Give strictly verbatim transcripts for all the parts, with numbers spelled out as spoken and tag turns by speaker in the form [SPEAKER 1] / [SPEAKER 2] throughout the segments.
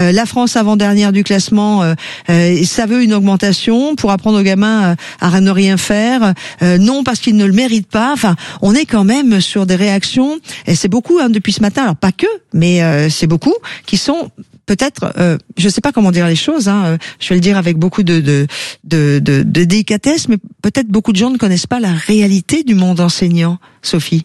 [SPEAKER 1] Euh, la France avant-dernière du classement, euh, euh, ça veut une augmentation pour apprendre aux gamins à, à ne rien faire. Euh, non, parce qu'ils ne le méritent pas. Enfin, on est quand même sur des réactions, et c'est beaucoup hein, depuis ce matin. Alors pas que, mais euh, c'est beaucoup qui sont peut-être, euh, je ne sais pas comment dire les choses. Hein, je vais le dire avec beaucoup de de de, de, de délicatesse, mais peut-être beaucoup de gens ne connaissent pas la réalité du monde enseignant. Sophie.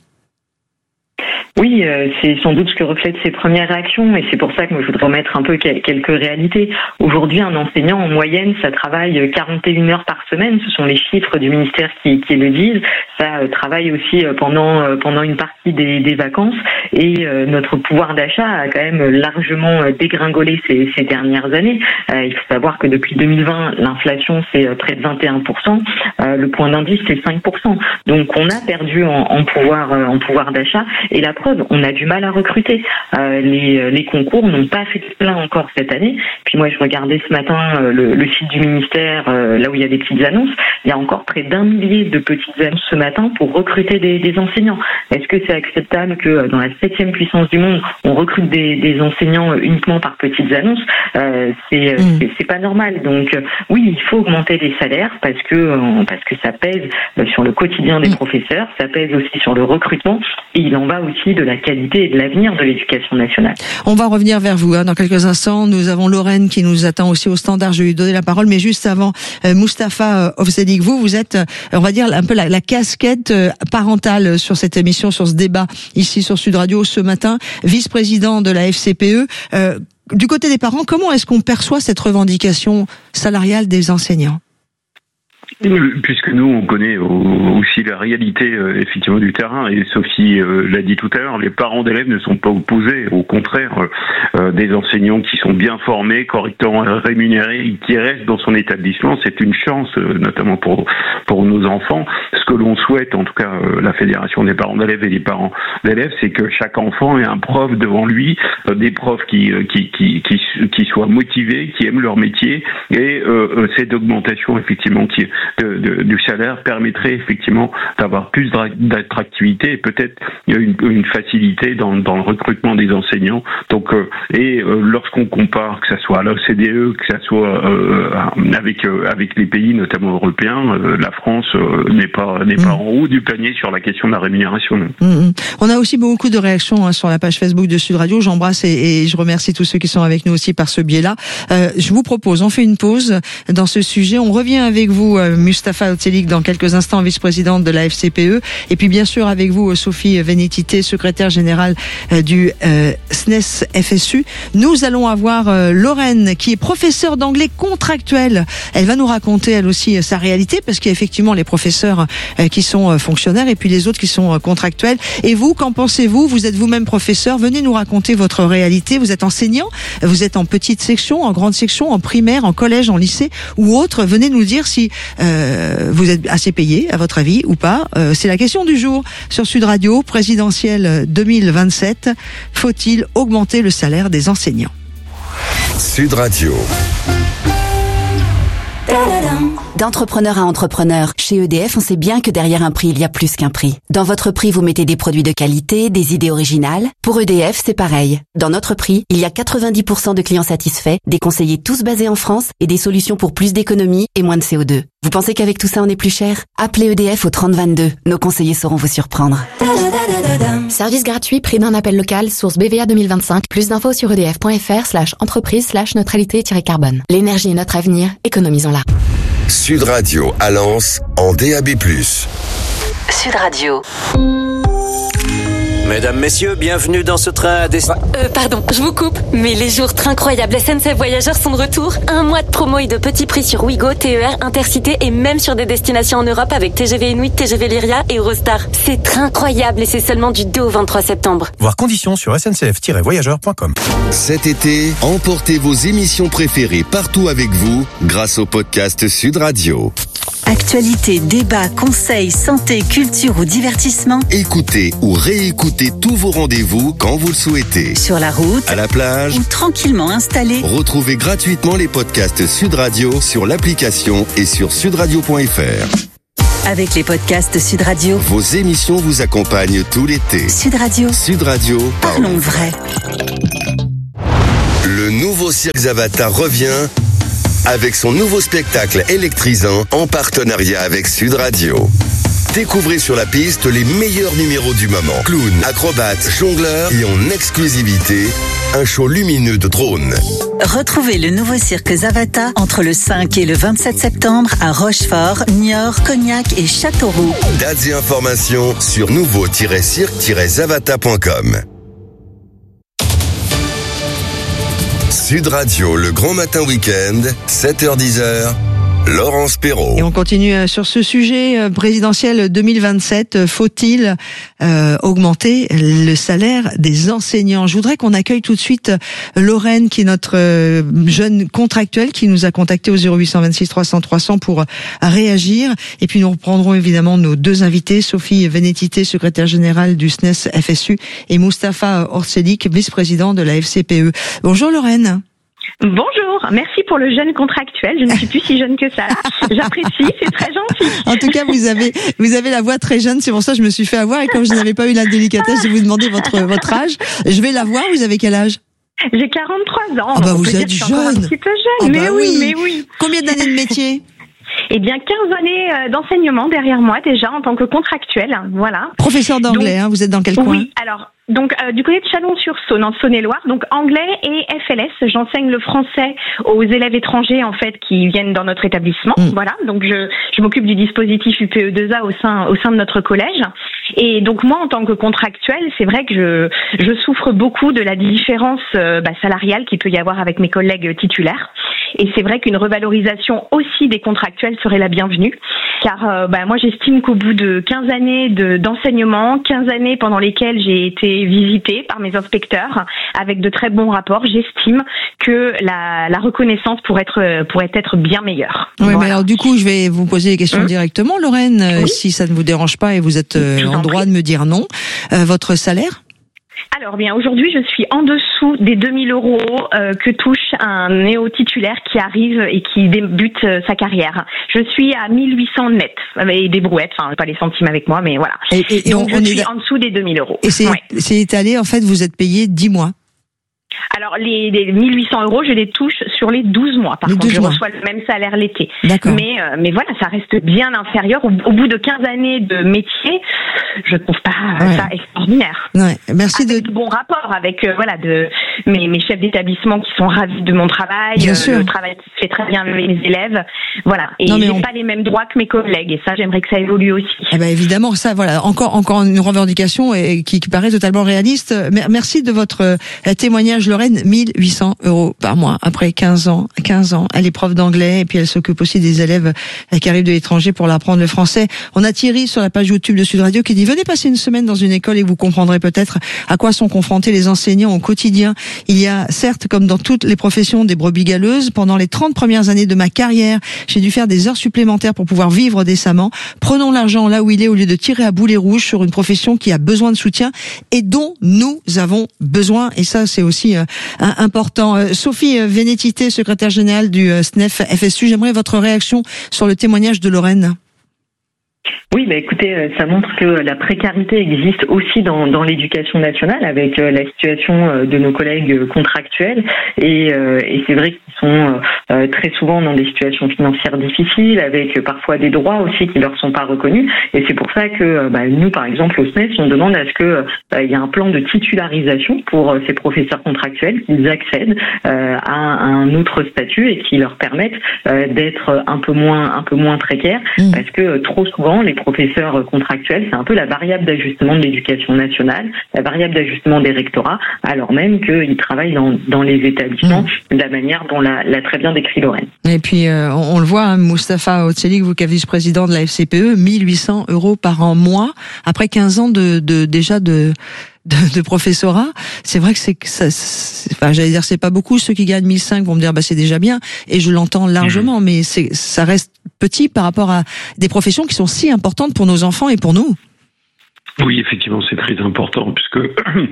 [SPEAKER 2] Oui, euh, c'est sans doute ce que reflètent ces premières réactions, et c'est pour ça que moi je voudrais remettre un peu quelques réalités. Aujourd'hui, un enseignant, en moyenne, ça travaille quarante et une heures par semaine, ce sont les chiffres du ministère qui, qui le disent. Ça euh, travaille aussi pendant euh, pendant une partie des, des vacances, et euh, notre pouvoir d'achat a quand même largement dégringolé ces, ces dernières années. Euh, il faut savoir que depuis deux mille vingt, l'inflation c'est près de vingt et un pour cent, euh, le point d'indice c'est cinq pour cent. Donc on a perdu en, en pouvoir euh, en pouvoir d'achat, et la preuve, on a du mal à recruter. Euh, les, les concours n'ont pas fait de plein encore cette année. Puis moi, je regardais ce matin euh, le, le site du ministère, euh, là où il y a des petites annonces. Il y a encore près d'un millier de petites annonces ce matin pour recruter des, des enseignants. Est-ce que c'est acceptable que dans la septième puissance du monde, on recrute des, des enseignants uniquement par petites annonces? euh, c'est, mmh. c'est, c'est pas normal. Donc euh, oui, il faut augmenter les salaires parce que euh, parce que ça pèse euh, sur le quotidien des mmh. professeurs, ça pèse aussi sur le recrutement, et il en va aussi de la qualité et de l'avenir de l'éducation nationale.
[SPEAKER 1] On va revenir vers vous hein, dans quelques instants. Nous avons Lorraine qui nous attend aussi au standard. Je vais lui donner la parole, mais juste avant, euh, Mustapha Ofzedik, vous, vous êtes, euh, on va dire, un peu la, la casquette euh, parentale sur cette émission, sur ce débat ici sur Sud Radio ce matin, vice-président de la F C P E. Euh, du côté des parents, comment est-ce qu'on perçoit cette revendication salariale des enseignants ?
[SPEAKER 3] Puisque nous, on connaît aussi la réalité euh, effectivement du terrain, et Sophie euh, l'a dit tout à l'heure, les parents d'élèves ne sont pas opposés. Au contraire, euh, des enseignants qui sont bien formés, correctement rémunérés, et qui restent dans son établissement, c'est une chance, euh, notamment pour pour nos enfants. Ce que l'on souhaite, en tout cas, euh, la Fédération des parents d'élèves et des parents d'élèves, c'est que chaque enfant ait un prof devant lui, euh, des profs qui, euh, qui qui qui qui soient motivés, qui aiment leur métier, et euh, cette augmentation effectivement qui De, de, du salaire permettrait effectivement d'avoir plus d'attractivité et peut-être une, une facilité dans, dans le recrutement des enseignants. Donc, euh, et euh, lorsqu'on compare, que ça soit à l'O C D E, que ça soit euh, avec euh, avec les pays notamment européens, euh, la France euh, n'est pas n'est pas mmh. en haut du panier sur la question de la rémunération.
[SPEAKER 1] Mmh. On a aussi beaucoup de réactions hein, sur la page Facebook de Sud Radio. J'embrasse et, et je remercie tous ceux qui sont avec nous aussi par ce biais-là. Euh, je vous propose, on fait une pause dans ce sujet. On revient avec vous. Euh, Mustapha Ofzedik dans quelques instants, vice-présidente de la F C P E, et puis bien sûr avec vous Sophie Vénétité, secrétaire générale du euh, S N E S F S U. Nous allons avoir euh, Lorraine qui est professeure d'anglais contractuel. Elle va nous raconter elle aussi euh, sa réalité, parce qu'il y a effectivement les professeurs euh, qui sont euh, fonctionnaires et puis les autres qui sont euh, contractuels. Et vous, qu'en pensez-vous? Vous êtes vous-même professeur, venez nous raconter votre réalité. Vous êtes enseignant, vous êtes en petite section, en grande section, en primaire, en collège, en lycée ou autre. Venez nous dire si Euh, vous êtes assez payé, à votre avis, ou pas. euh, C'est la question du jour sur Sud Radio, présidentielle deux mille vingt-sept. Faut-il augmenter le salaire des enseignants?
[SPEAKER 4] Sud Radio.
[SPEAKER 5] D'entrepreneur à entrepreneur, chez E D F, on sait bien que derrière un prix, il y a plus qu'un prix. Dans votre prix, vous mettez des produits de qualité, des idées originales. Pour E D F, c'est pareil. Dans notre prix, il y a quatre-vingt-dix pour cent de clients satisfaits, des conseillers tous basés en France et des solutions pour plus d'économie et moins de C O deux. Vous pensez qu'avec tout ça, on est plus cher? Appelez E D F au trente vingt-deux. Nos conseillers sauront vous surprendre.
[SPEAKER 6] Service gratuit, prix d'un appel local, source B V A deux mille vingt-cinq. Plus d'infos sur edf.fr slash entreprise slash neutralité-carbone. L'énergie est notre avenir, économisons-la.
[SPEAKER 4] Sud Radio à Lens en D A B plus.
[SPEAKER 5] Sud Radio.
[SPEAKER 7] Mesdames, messieurs, bienvenue dans ce train à destination.
[SPEAKER 8] Euh, pardon, je vous coupe, mais les jours incroyables S N C F Voyageurs sont de retour. Un mois de promo et de petits prix sur Ouigo, T E R, Intercité et même sur des destinations en Europe avec T G V Inuit, T G V Lyria et Eurostar. C'est incroyable et c'est seulement du deux au vingt-trois septembre.
[SPEAKER 9] Voir conditions sur s n c f tiret voyageurs point com.
[SPEAKER 4] Cet été, emportez vos émissions préférées partout avec vous grâce au podcast Sud Radio.
[SPEAKER 10] Actualité, débat, conseils, santé, culture ou divertissement.
[SPEAKER 4] Écoutez ou réécoutez tous vos rendez-vous quand vous le souhaitez.
[SPEAKER 10] Sur la route,
[SPEAKER 4] à la plage
[SPEAKER 10] ou tranquillement installé.
[SPEAKER 4] Retrouvez gratuitement les podcasts Sud Radio sur l'application et sur sudradio point f r.
[SPEAKER 10] Avec les podcasts Sud Radio,
[SPEAKER 4] vos émissions vous accompagnent tout l'été.
[SPEAKER 10] Sud Radio.
[SPEAKER 4] Sud Radio.
[SPEAKER 10] Parlons vrai.
[SPEAKER 4] Le nouveau nouveau Cirque Zavata revient avec son nouveau spectacle électrisant en partenariat avec Sud Radio. Découvrez sur la piste les meilleurs numéros du moment. Clowns, acrobates, jongleurs et en exclusivité, un show lumineux de drones.
[SPEAKER 10] Retrouvez le nouveau Cirque Zavata entre le cinq et le vingt-sept septembre à Rochefort, Niort, Cognac et Châteauroux.
[SPEAKER 4] Dates et informations sur nouveau tiret cirque tiret zavata point com. Sud Radio, le grand matin week-end, sept heures dix heures. Laurence Perrault.
[SPEAKER 1] Et on continue sur ce sujet présidentiel deux mille vingt-sept. Faut-il euh, augmenter le salaire des enseignants? Je voudrais qu'on accueille tout de suite Lorraine, qui est notre euh, jeune contractuelle, qui nous a contacté au zéro huit cent vingt-six trois cents trois cents pour réagir. Et puis nous reprendrons évidemment nos deux invités, Sophie Vénétité, secrétaire générale du S N E S F S U, et Mustapha Orselik, vice-président de la F C P E. Bonjour Lorraine.
[SPEAKER 11] Bonjour, merci pour le jeune contractuel. Je ne suis plus si jeune que ça. J'apprécie, c'est très gentil.
[SPEAKER 1] En tout cas, vous avez vous avez la voix très jeune, c'est pour ça que je me suis fait avoir. Et comme je n'avais pas eu la délicatesse de vous demander votre votre âge, je vais la voir. Vous avez quel âge?
[SPEAKER 11] J'ai quarante-trois ans.
[SPEAKER 1] Ah bah vous êtes jeune.
[SPEAKER 11] Un petit peu jeune,
[SPEAKER 1] ah bah
[SPEAKER 11] mais oui,
[SPEAKER 1] oui,
[SPEAKER 11] mais oui.
[SPEAKER 1] Combien d'années de métier?
[SPEAKER 11] Eh bien, quinze années d'enseignement derrière moi déjà en tant que contractuel, voilà.
[SPEAKER 1] Professeur d'anglais, hein, vous êtes dans quel coin?
[SPEAKER 11] Oui, alors donc euh, du côté de Chalon-sur-Saône, en Saône-et-Loire, donc anglais et F L S. J'enseigne le français aux élèves étrangers en fait qui viennent dans notre établissement, mmh. voilà. Donc je je m'occupe du dispositif U P E deux A au sein au sein de notre collège. Et donc moi, en tant que contractuelle, c'est vrai que je je souffre beaucoup de la différence euh, bah, salariale qu'il peut y avoir avec mes collègues titulaires. Et c'est vrai qu'une revalorisation aussi des contractuels serait la bienvenue, car euh, bah, moi j'estime qu'au bout de quinze années de, d'enseignement, quinze années pendant lesquelles j'ai été visitée par mes inspecteurs avec de très bons rapports, j'estime que la, la reconnaissance pourrait être, pourrait être bien meilleure.
[SPEAKER 1] Oui,
[SPEAKER 11] voilà.
[SPEAKER 1] Mais alors du coup, je vais vous poser les questions mmh. directement, Lorraine, oui. si ça ne vous dérange pas et vous êtes euh, en droit de me dire non. Euh, votre salaire ?
[SPEAKER 11] Alors bien, aujourd'hui, je suis en dessous des deux mille euros euh, que touche un néo-titulaire qui arrive et qui débute euh, sa carrière. Je suis à mille huit cents net, avec des brouettes, enfin pas les centimes avec moi, mais voilà. Et, et, Donc on, je on suis est... en dessous des deux mille euros.
[SPEAKER 1] Et c'est,
[SPEAKER 11] ouais.
[SPEAKER 1] c'est étalé, en fait, vous êtes payé dix mois.
[SPEAKER 11] Alors les, les mille huit cents euros, je les touche sur les douze mois. Par les contre, je mois. reçois le même salaire l'été.
[SPEAKER 1] D'accord.
[SPEAKER 11] Mais euh, mais voilà, ça reste bien inférieur. Au, au bout de quinze années de métier, je trouve pas ouais. ça extraordinaire.
[SPEAKER 1] Ouais. Merci
[SPEAKER 11] avec
[SPEAKER 1] de
[SPEAKER 11] de bons rapports avec euh, voilà de mes, mes chefs d'établissement qui sont ravis de mon travail.
[SPEAKER 1] Bien
[SPEAKER 11] euh,
[SPEAKER 1] sûr.
[SPEAKER 11] Le travail se fait très bien avec mes élèves. Voilà. Et
[SPEAKER 1] non,
[SPEAKER 11] j'ai
[SPEAKER 1] on...
[SPEAKER 11] pas les mêmes droits que mes collègues. Et ça, j'aimerais que ça évolue aussi.
[SPEAKER 1] Eh ben évidemment, ça voilà encore encore une revendication et, qui, qui paraît totalement réaliste. Merci de votre euh, témoignage, Lorraine. mille huit cents euros par mois après quinze ans. quinze ans. Elle est prof d'anglais et puis elle s'occupe aussi des élèves qui arrivent de l'étranger pour leur apprendre le français. On a Thierry sur la page YouTube de Sud Radio qui dit: venez passer une semaine dans une école et vous comprendrez peut-être à quoi sont confrontés les enseignants au quotidien. Il y a certes, comme dans toutes les professions, des brebis galeuses. Pendant les trente premières années de ma carrière, j'ai dû faire des heures supplémentaires pour pouvoir vivre décemment. Prenons l'argent là où il est au lieu de tirer à boulet rouge sur une profession qui a besoin de soutien et dont nous avons besoin. Et ça, c'est aussi euh, important. Euh, Sophie Vénétité, secrétaire générale du euh, S N E F F S U, j'aimerais votre réaction sur le témoignage de Lorraine.
[SPEAKER 2] Oui, bah écoutez, ça montre que la précarité existe aussi dans, dans l'éducation nationale avec la situation de nos collègues contractuels et, euh, et c'est vrai qu'ils sont euh, très souvent dans des situations financières difficiles avec parfois des droits aussi qui leur sont pas reconnus et c'est pour ça que bah, nous, par exemple, au S N E S, on demande à ce que bah, il y ait un plan de titularisation pour ces professeurs contractuels, qu'ils accèdent euh, à un autre statut et qui leur permettent euh, d'être un peu moins un peu moins précaires mmh. parce que trop souvent les professeurs contractuels, c'est un peu la variable d'ajustement de l'éducation nationale, la variable d'ajustement des rectorats, alors même qu'ils travaillent dans, dans les établissements mmh. de la manière dont l'a, l'a très bien décrit Lorraine.
[SPEAKER 1] Et puis, euh, on, on le voit, hein, Mustapha Orselik, vous qui êtes vice-président de la F C P E, mille huit cents euros par an mois, après quinze ans de, de déjà de... De, de professorat, c'est vrai que c'est, ça, c'est, enfin, j'allais dire c'est pas beaucoup. Ceux qui gagnent mille cinq vont me dire bah c'est déjà bien, et je l'entends largement, mmh. mais c'est, ça reste petit par rapport à des professions qui sont si importantes pour nos enfants et pour nous.
[SPEAKER 3] Oui, effectivement, c'est très important puisque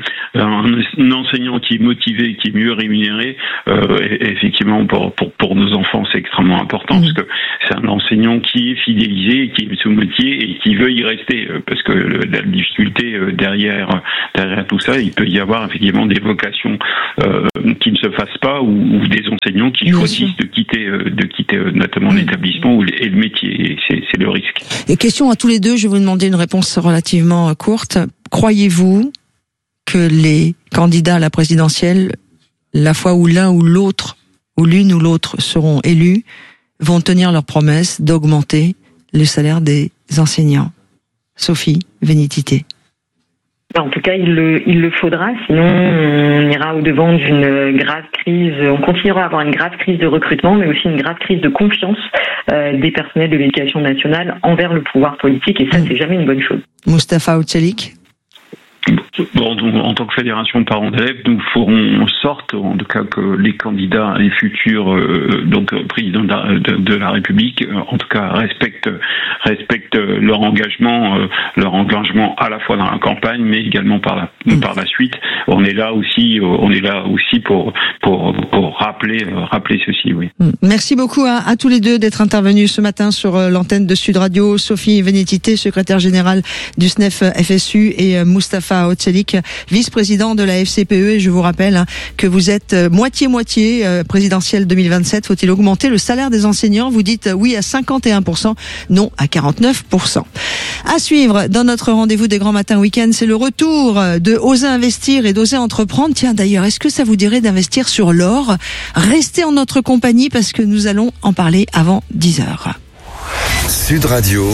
[SPEAKER 3] un enseignant qui est motivé, qui est mieux rémunéré, euh, effectivement pour, pour pour nos enfants, c'est extrêmement important mmh. parce que c'est un enseignant qui est fidélisé, qui est sous métier et qui veut y rester parce que la difficulté derrière derrière tout ça, il peut y avoir effectivement des vocations euh, qui ne se fassent pas ou, ou des enseignants qui Bien choisissent sûr. de quitter de quitter notamment mmh. l'établissement et le métier. Et c'est, c'est le risque.
[SPEAKER 1] Et question à tous les deux, je vais vous demander une réponse relativement courte. Croyez-vous que les candidats à la présidentielle, la fois où l'un ou l'autre, ou l'une ou l'autre seront élus, vont tenir leur promesse d'augmenter le salaire des enseignants? Sophie Vénétité.
[SPEAKER 2] En tout cas, il le, il le faudra, sinon on ira au-devant d'une grave crise, on continuera à avoir une grave crise de recrutement, mais aussi une grave crise de confiance euh, des personnels de l'éducation nationale envers le pouvoir politique, et ça, c'est jamais une bonne chose.
[SPEAKER 1] Moustapha Oçelik.
[SPEAKER 3] Bon, donc, en tant que fédération de parents d'élèves, nous ferons en sorte, en tout cas, que les candidats, les futurs euh, donc présidents de la, de, de la République, euh, en tout cas, respectent respectent leur engagement, euh, leur engagement à la fois dans la campagne, mais également par la mmh. par la suite. On est là aussi, euh, on est là aussi pour pour pour rappeler euh, rappeler ceci. Oui.
[SPEAKER 1] Merci beaucoup à, à tous les deux d'être intervenus ce matin sur euh, l'antenne de Sud Radio. Sophie Vénétité, secrétaire générale du S N E F F S U, et euh, Moustapha Oçelik, vice-président de la F C P E. Et je vous rappelle hein, que vous êtes euh, moitié-moitié euh, présidentielle deux mille vingt-sept. Faut-il augmenter le salaire des enseignants? Vous dites euh, oui à cinquante et un pour cent, non à quarante-neuf pour cent. À suivre dans notre rendez-vous des grands matins week-end, c'est le retour de Oser investir et d'Oser entreprendre. Tiens, d'ailleurs, est-ce que ça vous dirait d'investir sur l'or? Restez en notre compagnie parce que nous allons en parler avant dix heures.
[SPEAKER 4] Sud Radio.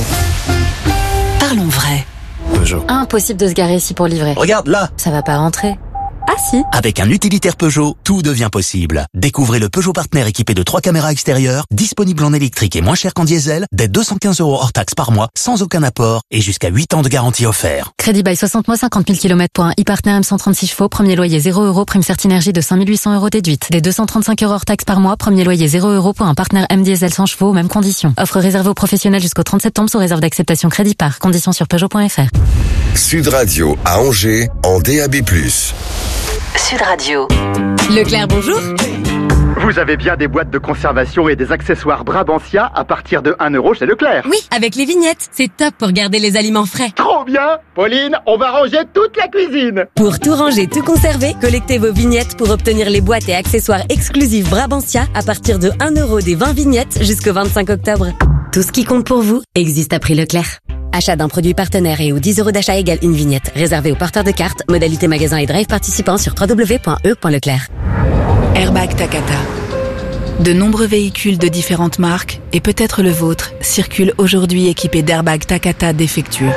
[SPEAKER 10] Parlons vrai.
[SPEAKER 12] Peugeot.
[SPEAKER 8] Impossible de se garer ici pour livrer.
[SPEAKER 12] Regarde là.
[SPEAKER 8] Ça va pas rentrer. Ah si.
[SPEAKER 12] Avec un utilitaire Peugeot, tout devient possible. Découvrez le Peugeot Partner équipé de trois caméras extérieures, disponible en électrique et moins cher qu'en diesel, dès deux cent quinze euros hors taxe par mois, sans aucun apport et jusqu'à huit ans de garantie offert.
[SPEAKER 8] Crédit bail soixante mois, cinquante mille kilomètres pour un e-Partner M cent trente-six chevaux, premier loyer zéro euros, prime Certinergie de cinq mille huit cents euros déduite. Dès deux cent trente-cinq euros hors taxe par mois, premier loyer zéro euros pour un Partner M diesel cent chevaux, mêmes conditions. Offre réservée aux professionnels jusqu'au trente septembre sous réserve d'acceptation crédit par. Conditions sur Peugeot point F R.
[SPEAKER 4] Sud Radio à Angers en D A B plus.
[SPEAKER 6] Sud Radio.
[SPEAKER 13] Leclerc, bonjour.
[SPEAKER 14] Vous avez bien des boîtes de conservation et des accessoires Brabantia à partir de un euro chez Leclerc.
[SPEAKER 13] Oui, avec les vignettes. C'est top pour garder les aliments frais.
[SPEAKER 14] Trop bien. Pauline, on va ranger toute la cuisine.
[SPEAKER 13] Pour tout ranger, tout conserver, collectez vos vignettes pour obtenir les boîtes et accessoires exclusifs Brabantia à partir de un euro des vingt vignettes jusqu'au vingt-cinq octobre. Tout ce qui compte pour vous existe à prix Leclerc. Achat d'un produit partenaire et ou dix euros d'achat égale une vignette. Réservé aux porteurs de cartes, modalité magasin et drive participants sur w w w point e point leclerc.
[SPEAKER 15] Airbag Takata. De nombreux véhicules de différentes marques, et peut-être le vôtre, circulent aujourd'hui équipés d'airbags Takata défectueux.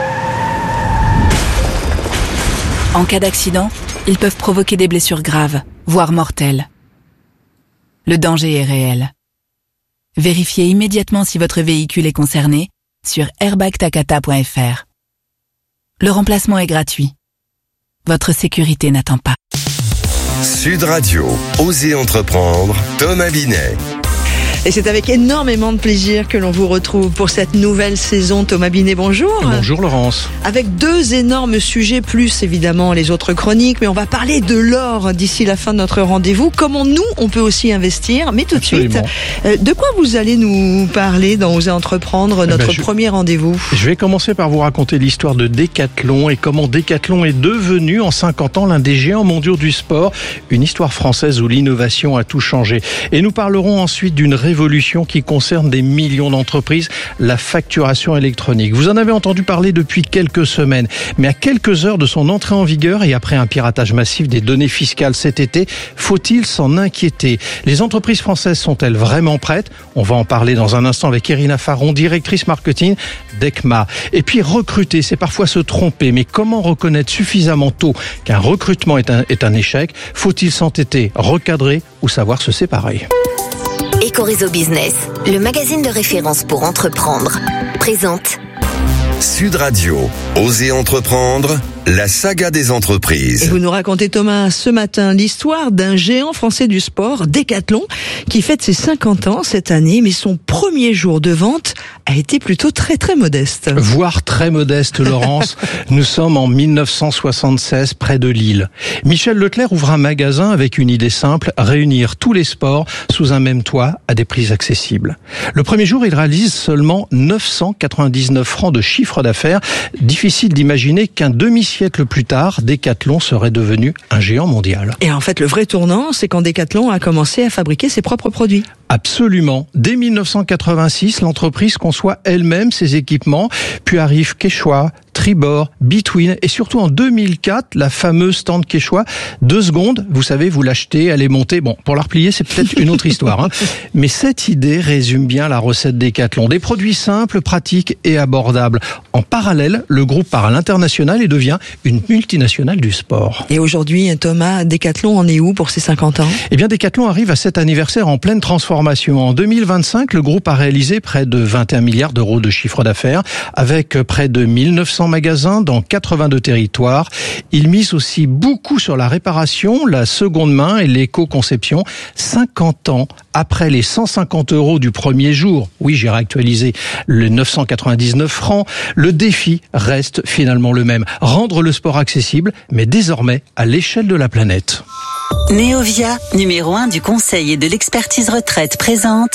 [SPEAKER 15] En cas d'accident, ils peuvent provoquer des blessures graves, voire mortelles. Le danger est réel. Vérifiez immédiatement si votre véhicule est concerné sur airbag takata point f r. Le remplacement est gratuit. Votre sécurité n'attend pas.
[SPEAKER 4] Sud Radio, Osez entreprendre, Thomas Binet.
[SPEAKER 1] Et c'est avec énormément de plaisir que l'on vous retrouve pour cette nouvelle saison. Thomas Binet, bonjour.
[SPEAKER 9] Bonjour Laurence.
[SPEAKER 1] Avec deux énormes sujets, plus évidemment les autres chroniques, mais on va parler de l'or d'ici la fin de notre rendez-vous. Comment nous, on peut aussi investir. Mais tout
[SPEAKER 9] Absolument.
[SPEAKER 1] de suite, euh, de quoi vous allez nous parler dans Osez entreprendre, notre eh ben, je, premier rendez-vous?
[SPEAKER 9] Je vais commencer par vous raconter l'histoire de Decathlon et comment Decathlon est devenu en cinquante ans l'un des géants mondiaux du sport. Une histoire française où l'innovation a tout changé. Et nous parlerons ensuite d'une révolution qui concerne des millions d'entreprises, la facturation électronique. Vous en avez entendu parler depuis quelques semaines, mais à quelques heures de son entrée en vigueur et après un piratage massif des données fiscales cet été, faut-il s'en inquiéter? Les entreprises françaises sont-elles vraiment prêtes? On va en parler dans un instant avec Irina Faron, directrice marketing d'ECMA. Et puis recruter, c'est parfois se tromper, mais comment reconnaître suffisamment tôt qu'un recrutement est un, est un échec? Faut-il s'entêter, recadrer ou savoir se séparer?
[SPEAKER 6] Ecoréseau Business, le magazine de référence pour entreprendre, présente
[SPEAKER 4] Sud Radio, Osez entreprendre, la saga des entreprises.
[SPEAKER 1] Et vous nous racontez, Thomas, ce matin, l'histoire d'un géant français du sport, Decathlon, qui fête ses cinquante ans cette année, mais son premier jour de vente a été plutôt très très modeste.
[SPEAKER 9] Voire très modeste, Laurence. Nous sommes en mille neuf cent soixante-seize, près de Lille. Michel Leclerc ouvre un magasin avec une idée simple, réunir tous les sports sous un même toit à des prix accessibles. Le premier jour, il réalise seulement neuf cent quatre-vingt-dix-neuf francs de chiffre d'affaires. Difficile d'imaginer qu'un demi-siècle plus tard, Decathlon serait devenu un géant mondial.
[SPEAKER 1] Et en fait, le vrai tournant, c'est quand Decathlon a commencé à fabriquer ses propres produits.
[SPEAKER 9] Absolument. Dès mille neuf cent quatre-vingt-six, l'entreprise conçoit elle-même ses équipements, puis arrive Quechua, Tribord, Between et surtout en deux mille quatre, la fameuse stand Quechua. Deux secondes, vous savez, vous l'achetez, elle est montée. Bon, pour la replier, c'est peut-être une autre histoire. Hein. Mais cette idée résume bien la recette Decathlon. Des produits simples, pratiques et abordables. En parallèle, le groupe part à l'international et devient une multinationale du sport.
[SPEAKER 1] Et aujourd'hui, Thomas, Decathlon en est où pour ses cinquante ans ?
[SPEAKER 9] Eh bien, Decathlon arrive à cet anniversaire en pleine transformation. En deux mille vingt-cinq, le groupe a réalisé près de vingt et un milliards d'euros de chiffre d'affaires avec près de mille neuf cents magasins dans quatre-vingt-deux territoires. Il mise aussi beaucoup sur la réparation, la seconde main et l'éco-conception. cinquante ans après les cent cinquante euros du premier jour, oui, j'ai réactualisé le neuf cent quatre-vingt-dix-neuf francs, le défi reste finalement le même. Rendre le sport accessible, mais désormais à l'échelle de la planète.
[SPEAKER 10] Neovia, numéro un du conseil et de l'expertise retraite, présente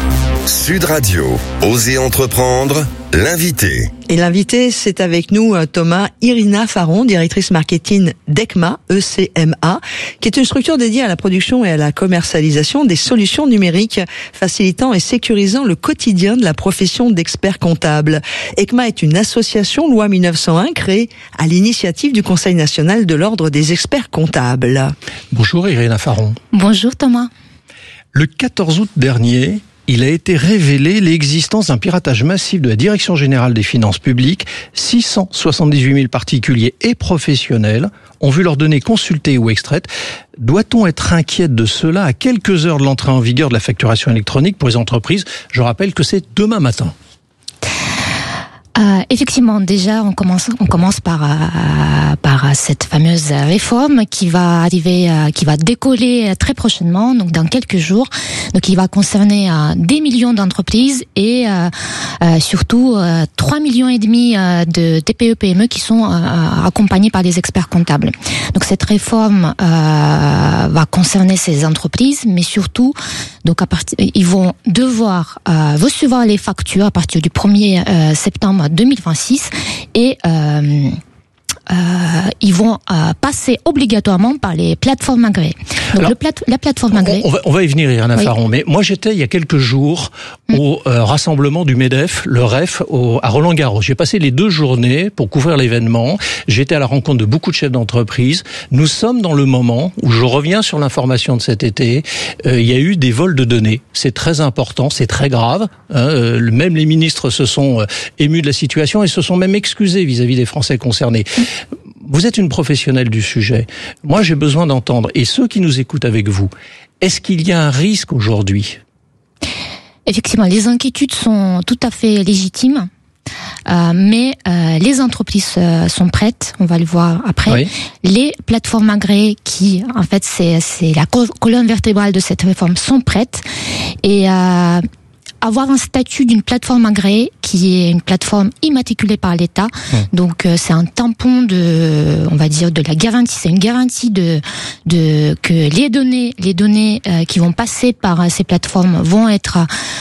[SPEAKER 4] Sud Radio, Osez entreprendre, l'invité.
[SPEAKER 1] Et l'invité, c'est avec nous Thomas, Irina Faron, directrice marketing d'ECMA, E C M A, qui est une structure dédiée à la production et à la commercialisation des solutions numériques, facilitant et sécurisant le quotidien de la profession d'expert comptable. ECMA est une association loi mille neuf cent un créée à l'initiative du Conseil national de l'ordre des experts comptables.
[SPEAKER 9] Bonjour Irina Faron.
[SPEAKER 16] Bonjour Thomas.
[SPEAKER 9] Le quatorze août dernier, il a été révélé l'existence d'un piratage massif de la Direction générale des finances publiques. six cent soixante-dix-huit mille particuliers et professionnels ont vu leurs données consultées ou extraites. Doit-on être inquiète de cela à quelques heures de l'entrée en vigueur de la facturation électronique pour les entreprises ? Je rappelle que c'est demain matin.
[SPEAKER 16] Euh, effectivement, déjà, on commence, on commence par euh, par cette fameuse réforme qui va arriver, euh, qui va décoller très prochainement, donc dans quelques jours. Donc, il va concerner euh, des millions d'entreprises et euh, euh, surtout euh, trois millions et demi euh, de T P E P M E qui sont euh, accompagnés par des experts comptables. Donc, cette réforme euh, va concerner ces entreprises, mais surtout, donc à partir, ils vont devoir euh, recevoir les factures à partir du premier euh, septembre deux mille vingt-six et euh, euh, ils vont euh, passer obligatoirement par les plateformes agréées. Donc
[SPEAKER 9] Alors,
[SPEAKER 16] le plate- la plateforme agréée.
[SPEAKER 9] On va, on va y venir, Irina
[SPEAKER 16] Oui.
[SPEAKER 9] Faron. Mais moi, j'étais il y a quelques jours mmh. au euh, rassemblement du MEDEF, le R E F, au, à Roland-Garros. J'ai passé les deux journées pour couvrir l'événement. J'étais à la rencontre de beaucoup de chefs d'entreprise. Nous sommes dans le moment où je reviens sur l'information de cet été. Euh, il y a eu des vols de données. C'est très important, c'est très grave. Hein. Euh, même les ministres se sont euh, émus de la situation et se sont même excusés vis-à-vis des Français concernés. Mmh. Vous êtes une professionnelle du sujet. Moi, j'ai besoin d'entendre, et ceux qui nous écoutent avec vous, est-ce qu'il y a un risque aujourd'hui ?
[SPEAKER 16] Effectivement, les inquiétudes sont tout à fait légitimes. Euh, mais euh, les entreprises euh, sont prêtes, on va le voir après. Oui. Les plateformes agréées, qui en fait c'est c'est la colonne vertébrale de cette réforme, sont prêtes. Et euh, avoir un statut d'une plateforme agréée qui est une plateforme immatriculée par l'État, mmh. donc euh, c'est un tampon de, on va dire, de la garantie. C'est une garantie de de que les données, les données euh, qui vont passer par ces plateformes vont être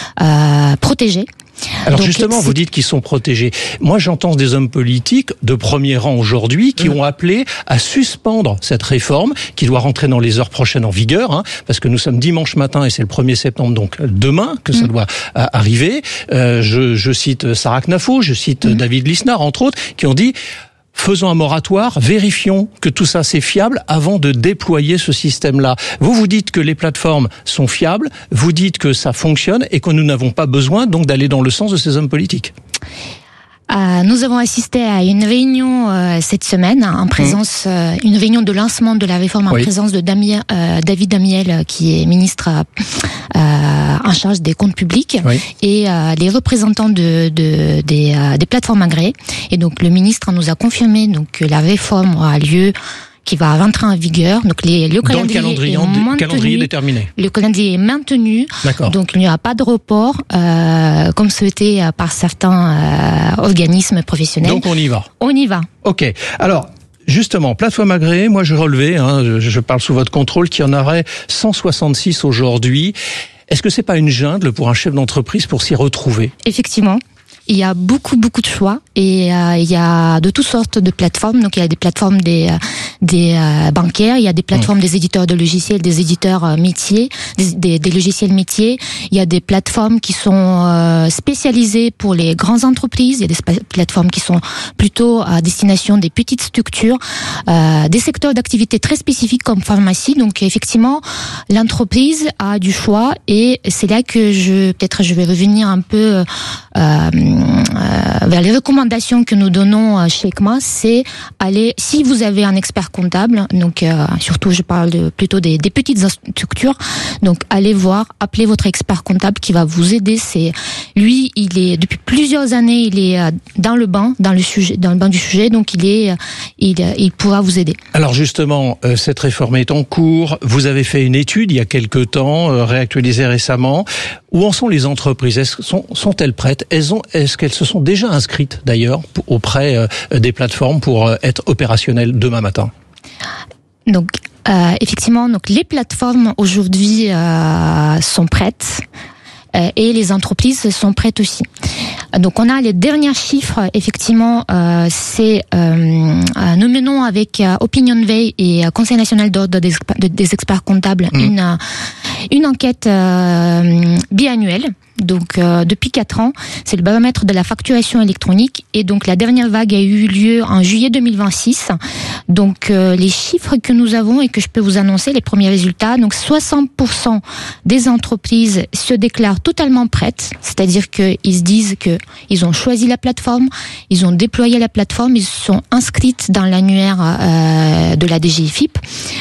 [SPEAKER 16] euh, protégées.
[SPEAKER 9] Alors
[SPEAKER 16] Donc,
[SPEAKER 9] justement,
[SPEAKER 16] c'est...
[SPEAKER 9] vous dites qu'ils sont protégés. Moi, j'entends des hommes politiques de premier rang aujourd'hui qui mmh. ont appelé à suspendre cette réforme qui doit rentrer dans les heures prochaines en vigueur, hein, parce que nous sommes dimanche matin et c'est le premier septembre, donc demain que mmh. ça doit euh, arriver. Euh, je, je cite Sarah Knafo, je cite mmh. David Lisnard, entre autres, qui ont dit... Faisons un moratoire, vérifions que tout ça c'est fiable avant de déployer ce système-là. Vous, vous dites que les plateformes sont fiables, vous dites que ça fonctionne et que nous n'avons pas besoin donc d'aller dans le sens de ces hommes politiques.
[SPEAKER 16] Euh, nous avons assisté à une réunion euh, cette semaine en présence, mmh. euh, une réunion de lancement de la réforme en oui. présence de Damien, euh, David Damiel, qui est ministre euh, en charge des comptes publics, oui. et euh, les représentants de, de des, euh, des plateformes agréées. Et donc le ministre nous a confirmé donc que la réforme aura lieu, qui va rentrer en vigueur. Donc les, le calendrier,
[SPEAKER 9] Dans le calendrier,
[SPEAKER 16] est maintenu,
[SPEAKER 9] calendrier déterminé.
[SPEAKER 16] Le calendrier est maintenu.
[SPEAKER 9] D'accord.
[SPEAKER 16] Donc il n'y aura pas de report, euh, comme souhaité par certains euh, organismes professionnels.
[SPEAKER 9] Donc on y va.
[SPEAKER 16] On y va.
[SPEAKER 9] Ok. Alors. Justement, plateforme agréée, moi je relevais, hein, je, je parle sous votre contrôle, qu'il y en aurait cent soixante-six aujourd'hui. Est-ce que c'est pas une jungle pour un chef d'entreprise pour s'y retrouver ?
[SPEAKER 16] Effectivement. Il y a beaucoup, beaucoup de choix et euh, il y a de toutes sortes de plateformes. Donc, il y a des plateformes des, des euh, bancaires, il y a des plateformes mmh. des éditeurs de logiciels, des éditeurs euh, métiers, des, des, des logiciels métiers. Il y a des plateformes qui sont euh, spécialisées pour les grandes entreprises. Il y a des spa- plateformes qui sont plutôt à destination des petites structures, euh, des secteurs d'activité très spécifiques comme pharmacie. Donc, effectivement, l'entreprise a du choix et c'est là que je, peut-être, je vais revenir un peu euh, Euh, vers les recommandations que nous donnons euh, chez E C M A, c'est aller, si vous avez un expert comptable, donc euh, surtout je parle de, plutôt des, des petites structures, donc allez voir, appelez votre expert comptable qui va vous aider. C'est lui, il est depuis plusieurs années, il est euh, dans le bain, dans le sujet, dans le bain du sujet, donc il est, euh, il, euh, il pourra vous aider.
[SPEAKER 9] Alors justement, euh, cette réforme est en cours. Vous avez fait une étude il y a quelque temps, euh, réactualisée récemment. Où en sont les entreprises ? Est-ce, sont, sont-elles prêtes ? Elles ont, est-ce qu'elles se sont déjà inscrites d'ailleurs auprès euh, des plateformes pour euh, être opérationnelles demain matin ?
[SPEAKER 16] Donc euh, effectivement, donc les plateformes aujourd'hui euh, sont prêtes. Et les entreprises sont prêtes aussi. Donc on a les derniers chiffres, effectivement, euh, c'est euh, nous menons avec euh, OpinionWay et euh, Conseil national d'ordre des, des experts comptables mmh. une une enquête euh, biannuelle. Donc euh, depuis quatre ans, c'est le baromètre de la facturation électronique et donc la dernière vague a eu lieu en juillet deux mille vingt-six. Donc euh, les chiffres que nous avons et que je peux vous annoncer, les premiers résultats, donc soixante pour cent des entreprises se déclarent totalement prêtes, c'est-à-dire qu'ils se disent que ils ont choisi la plateforme, ils ont déployé la plateforme, ils sont inscrites dans l'annuaire euh, de la D G I F I P.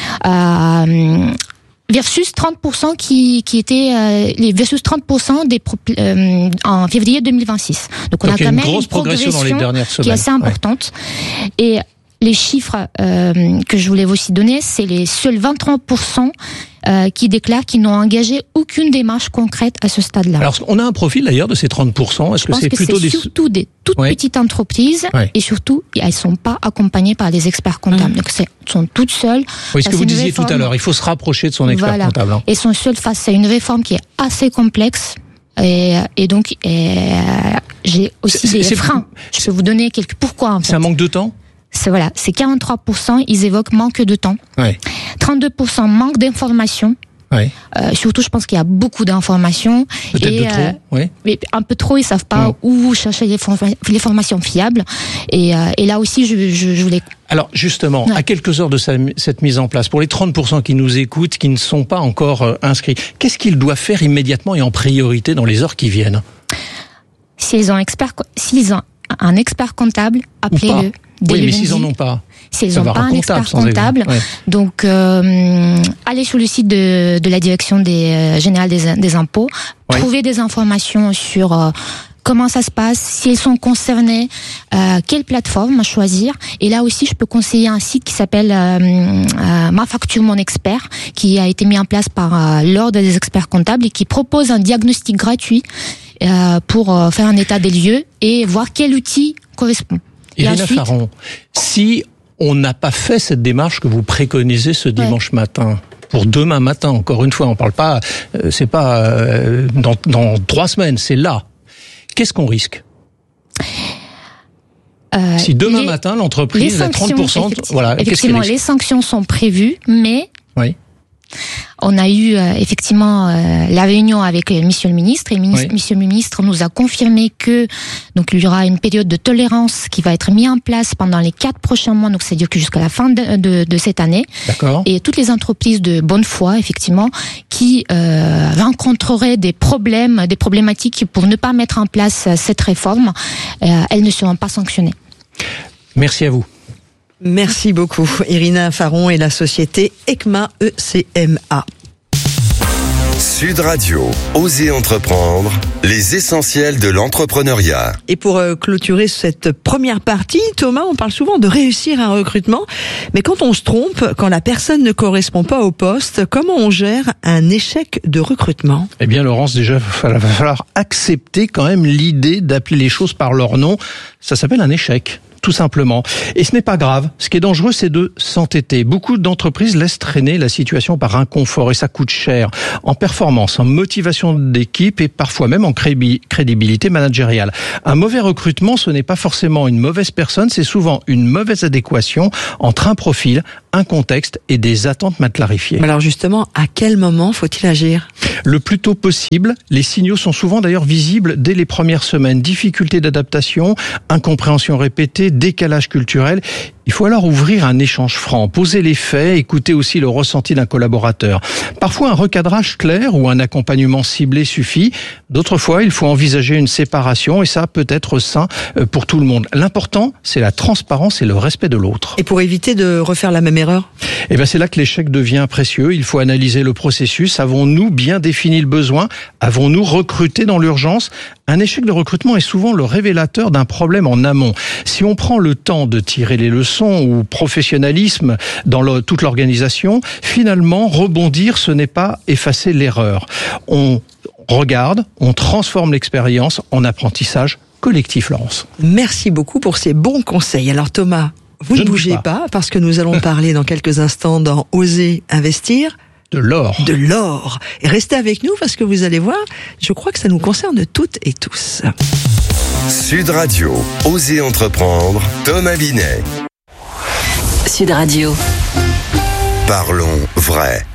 [SPEAKER 16] Euh, versus trente pour cent qui qui étaient euh, les versus trente pour cent des euh, en février deux mille vingt-six. Donc on Donc a quand
[SPEAKER 9] une
[SPEAKER 16] même
[SPEAKER 9] grosse
[SPEAKER 16] une progression,
[SPEAKER 9] progression dans les dernières semaines,
[SPEAKER 16] qui est assez importante. Ouais. Et les chiffres euh, que je voulais aussi donner, c'est les seuls vingt-trois pour cent euh, qui déclarent qu'ils n'ont engagé aucune démarche concrète à ce stade-là.
[SPEAKER 9] Alors, on a un profil d'ailleurs de ces trente pour cent. Est-ce
[SPEAKER 16] je
[SPEAKER 9] que
[SPEAKER 16] pense
[SPEAKER 9] c'est
[SPEAKER 16] que
[SPEAKER 9] plutôt
[SPEAKER 16] c'est
[SPEAKER 9] des
[SPEAKER 16] surtout des toutes
[SPEAKER 9] ouais.
[SPEAKER 16] petites entreprises ouais. et surtout elles sont pas accompagnées par des experts comptables. Mmh. Donc c'est sont toutes seules.
[SPEAKER 9] Oui, ce que vous disiez réforme. tout à l'heure, il faut se rapprocher de son expert
[SPEAKER 16] voilà.
[SPEAKER 9] comptable. Hein.
[SPEAKER 16] Et sont seules face à une réforme qui est assez complexe. Et, et donc et, j'ai aussi c'est, des c'est, freins. C'est, je peux vous donner quelques pourquoi en fait.
[SPEAKER 9] C'est un manque de temps.
[SPEAKER 16] C'est voilà, c'est quarante-trois pour cent, ils évoquent manque de temps.
[SPEAKER 9] Ouais.
[SPEAKER 16] trente-deux pour cent manque d'informations.
[SPEAKER 9] Ouais.
[SPEAKER 16] Euh, surtout, je pense qu'il y a beaucoup d'informations.
[SPEAKER 9] Peut-être
[SPEAKER 16] et,
[SPEAKER 9] de trop,
[SPEAKER 16] euh,
[SPEAKER 9] oui.
[SPEAKER 16] Mais un peu trop, ils savent pas mmh. où chercher les, forma- les formations fiables. Et, euh, et là aussi, je, je, je voulais...
[SPEAKER 9] Alors justement, ouais. à quelques heures de sa, cette mise en place, pour les trente pour cent qui nous écoutent, qui ne sont pas encore euh, inscrits, qu'est-ce qu'ils doivent faire immédiatement et en priorité dans les heures qui viennent ?
[SPEAKER 16] S'ils ont, expert, s'ils ont un expert comptable, appelez-le.
[SPEAKER 9] Oui, mais s'ils n'en ont pas.
[SPEAKER 16] S'ils n'ont pas un expert comptable, ouais. donc euh, allez sur le site de, de la direction des, euh, générale des, des impôts, ouais. trouvez des informations sur euh, comment ça se passe, si ils sont concernés, euh, quelle plateforme choisir. Et là aussi, je peux conseiller un site qui s'appelle euh, euh, Ma Facture Mon Expert, qui a été mis en place par euh, l'Ordre des experts comptables et qui propose un diagnostic gratuit euh, pour euh, faire un état des lieux et voir quel outil correspond.
[SPEAKER 9] Irina Faron, si on n'a pas fait cette démarche que vous préconisez ce dimanche ouais. matin, pour demain matin, encore une fois, on parle pas, euh, c'est pas euh, dans, dans trois semaines, c'est là. Qu'est-ce qu'on risque ? euh, Si demain les, matin, l'entreprise a trente pour cent,
[SPEAKER 16] effectivement,
[SPEAKER 9] voilà,
[SPEAKER 16] effectivement
[SPEAKER 9] qu'est-ce qu'elle
[SPEAKER 16] les sanctions sont prévues, mais
[SPEAKER 9] oui.
[SPEAKER 16] on a eu euh, effectivement euh, la réunion avec euh, Monsieur le ministre et ministre, oui. Monsieur le ministre nous a confirmé que donc il y aura une période de tolérance qui va être mise en place pendant les quatre prochains mois, donc c'est-à-dire que jusqu'à la fin de, de, de cette année.
[SPEAKER 9] D'accord.
[SPEAKER 16] Et toutes les entreprises de bonne foi, effectivement, qui euh, rencontreraient des problèmes, des problématiques pour ne pas mettre en place cette réforme, euh, elles ne seront pas sanctionnées.
[SPEAKER 9] Merci à vous.
[SPEAKER 1] Merci beaucoup, Irina Faron et la société E C M A, E C M A.
[SPEAKER 4] Sud Radio, Osez entreprendre, les essentiels de l'entrepreneuriat.
[SPEAKER 1] Et pour euh, clôturer cette première partie, Thomas, on parle souvent de réussir un recrutement, mais quand on se trompe, quand la personne ne correspond pas au poste, comment on gère un échec de recrutement ?
[SPEAKER 9] Eh bien, Laurence, déjà, il va falloir accepter quand même l'idée d'appeler les choses par leur nom. Ça s'appelle un échec. Tout simplement. Et ce n'est pas grave. Ce qui est dangereux, c'est de s'entêter. Beaucoup d'entreprises laissent traîner la situation par inconfort et ça coûte cher. En performance, en motivation d'équipe et parfois même en crédibilité managériale. Un mauvais recrutement, ce n'est pas forcément une mauvaise personne, c'est souvent une mauvaise adéquation entre un profil, un contexte et des attentes mal clarifiées.
[SPEAKER 1] Alors justement, à quel moment faut-il agir ?
[SPEAKER 9] Le plus tôt possible. Les signaux sont souvent d'ailleurs visibles dès les premières semaines. Difficulté d'adaptation, incompréhension répétée, décalage culturel. Il faut alors ouvrir un échange franc, poser les faits, écouter aussi le ressenti d'un collaborateur. Parfois, un recadrage clair ou un accompagnement ciblé suffit. D'autres fois, il faut envisager une séparation et ça peut être sain pour tout le monde. L'important, c'est la transparence et le respect de l'autre.
[SPEAKER 1] Et pour éviter de refaire la même erreur ?
[SPEAKER 9] Eh bien, c'est là que l'échec devient précieux. Il faut analyser le processus. Avons-nous bien défini le besoin ? Avons-nous recruté dans l'urgence ? Un échec de recrutement est souvent le révélateur d'un problème en amont. Si on prend le temps de tirer les leçons ou professionnalisme dans le, toute l'organisation, finalement, rebondir, ce n'est pas effacer l'erreur. On regarde, on transforme l'expérience en apprentissage collectif, Laurence.
[SPEAKER 1] Merci beaucoup pour ces bons conseils. Alors Thomas, vous Je ne bougez pas. pas parce que nous allons parler dans quelques instants dans Oser investir.
[SPEAKER 9] De l'or.
[SPEAKER 1] De l'or. Et restez avec nous parce que vous allez voir, je crois que ça nous concerne toutes et tous.
[SPEAKER 4] Sud Radio, Osez entreprendre, Thomas Binet.
[SPEAKER 5] Sud Radio.
[SPEAKER 4] Parlons vrai.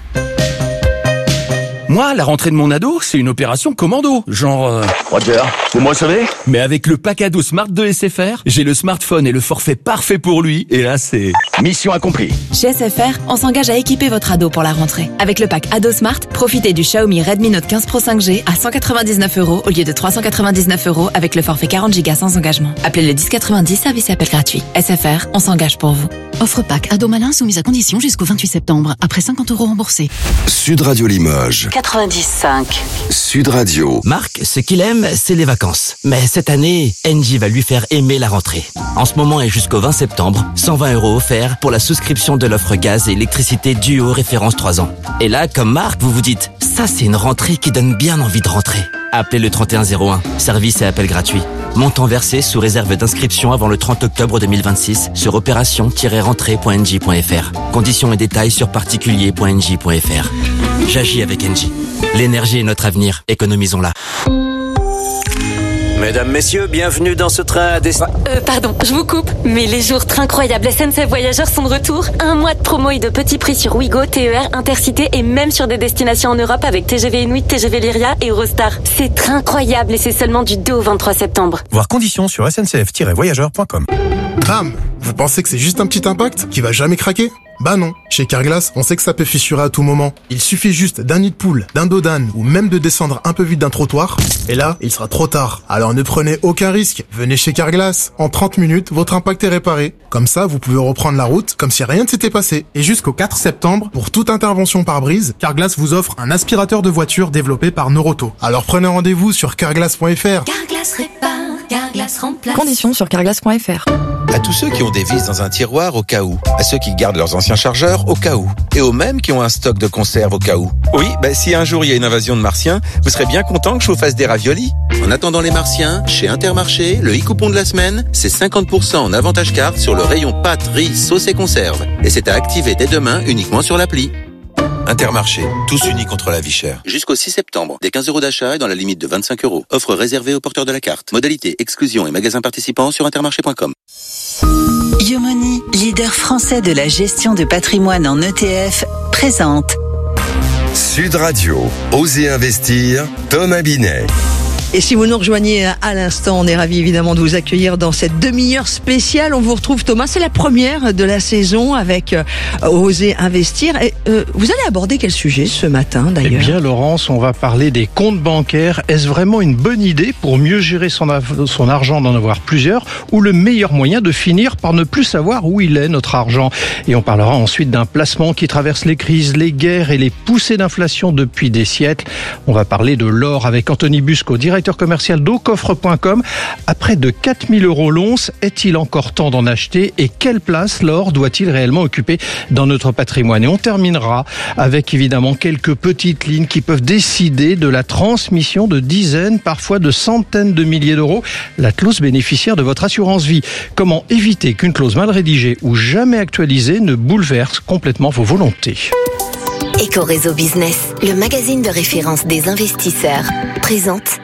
[SPEAKER 17] Moi, la rentrée de mon ado, c'est une opération commando. Genre... Euh...
[SPEAKER 18] Roger, vous me recevez ?
[SPEAKER 17] Mais avec le pack ado Smart de S F R, j'ai le smartphone et le forfait parfait pour lui. Et là, c'est...
[SPEAKER 18] Mission accomplie.
[SPEAKER 19] Chez S F R, on s'engage à équiper votre ado pour la rentrée. Avec le pack ado Smart, profitez du Xiaomi Redmi Note quinze Pro cinq G à cent quatre-vingt-dix-neuf euros au lieu de trois cent quatre-vingt-dix-neuf euros avec le forfait quarante gigas sans engagement. Appelez le dix quatre-vingt-dix, service et appel gratuit. S F R, on s'engage pour vous.
[SPEAKER 20] Offre pack ado malin soumise à condition jusqu'au vingt-huit septembre. Après cinquante euros remboursés.
[SPEAKER 4] Sud Radio Limoges.
[SPEAKER 5] quatre-vingt-dix cinq.
[SPEAKER 4] Sud Radio.
[SPEAKER 21] Marc, ce qu'il aime, c'est les vacances. Mais cette année, Engie va lui faire aimer la rentrée. En ce moment et jusqu'au vingt septembre, cent vingt euros offerts pour la souscription de l'offre gaz et électricité Duo référence trois ans. Et là, comme Marc, vous vous dites, ça c'est une rentrée qui donne bien envie de rentrer. Appelez le trente et un zéro un, service et appel gratuit. Montant versé sous réserve d'inscription avant le trente octobre deux mille vingt-six sur opération tiret rentrée point engie point f r. Conditions et détails sur particulier point engie point f r. J'agis avec Engie. L'énergie est notre avenir, économisons-la.
[SPEAKER 7] Mesdames, messieurs, bienvenue dans ce train à destination.
[SPEAKER 8] Euh, pardon, je vous coupe, mais les jours très incroyables S N C F Voyageurs sont de retour. Un mois de promo et de petits prix sur Ouigo, T E R, Intercité et même sur des destinations en Europe avec T G V Inuit, T G V Lyria et Eurostar. C'est très incroyable et c'est seulement du deux au vingt-trois septembre.
[SPEAKER 22] Voir conditions sur s n c f tiret voyageurs point com.
[SPEAKER 23] Bam! Vous pensez que c'est juste un petit impact qui va jamais craquer? Bah non. Chez Carglass, on sait que ça peut fissurer à tout moment. Il suffit juste d'un nid de poule, d'un dos d'âne ou même de descendre un peu vite d'un trottoir. Et là, il sera trop tard. Alors ne prenez aucun risque. Venez chez Carglass. En trente minutes, votre impact est réparé. Comme ça, vous pouvez reprendre la route comme si rien ne s'était passé. Et jusqu'au quatre septembre, pour toute intervention par brise, Carglass vous offre un aspirateur de voiture développé par Noroto. Alors prenez rendez-vous sur carglass point f r.
[SPEAKER 24] Carglass répare, Carglass remplace.
[SPEAKER 25] Conditions sur carglass point f r.
[SPEAKER 26] À tous ceux qui ont des vis dans un tiroir au cas où, à ceux qui gardent leurs anciens chargeurs au cas où, et aux mêmes qui ont un stock de conserve au cas où. Oui, bah si un jour il y a une invasion de martiens, vous serez bien content que je vous fasse des raviolis. En attendant les martiens, chez Intermarché, le e-coupon de la semaine, c'est cinquante pour cent en avantage carte sur le rayon pâtes, riz, sauce et conserve. Et c'est à activer dès demain uniquement sur l'appli. Intermarché, tous unis contre la vie chère. Jusqu'au six septembre, des quinze euros d'achat et dans la limite de vingt-cinq euros. Offre réservée aux porteurs de la carte. Modalité, exclusion et magasins participants sur intermarché point com.
[SPEAKER 10] Yomoni, leader français de la gestion de patrimoine en E T F, présente
[SPEAKER 4] Sud Radio, Osez investir, Thomas Binet.
[SPEAKER 1] Et si vous nous rejoignez à l'instant, on est ravis évidemment de vous accueillir dans cette demi-heure spéciale. On vous retrouve, Thomas, c'est la première de la saison avec euh, Osez investir. Et, euh, vous allez aborder quel sujet ce matin d'ailleurs ?
[SPEAKER 9] Eh bien Laurence, on va parler des comptes bancaires. Est-ce vraiment une bonne idée pour mieux gérer son, son argent d'en avoir plusieurs, ou le meilleur moyen de finir par ne plus savoir où il est notre argent ? Et on parlera ensuite d'un placement qui traverse les crises, les guerres et les poussées d'inflation depuis des siècles. On va parler de l'or avec Anthony Busco, directeur commercial d'Aucoffre point com. À près de quatre mille euros l'once, est-il encore temps d'en acheter et quelle place l'or doit-il réellement occuper dans notre patrimoine ? Et on terminera avec évidemment quelques petites lignes qui peuvent décider de la transmission de dizaines, parfois de centaines de milliers d'euros. La clause bénéficiaire de votre assurance vie. Comment éviter qu'une clause mal rédigée ou jamais actualisée ne bouleverse complètement vos volontés ?
[SPEAKER 2] Éco-réseau Business, le magazine de référence des investisseurs, présente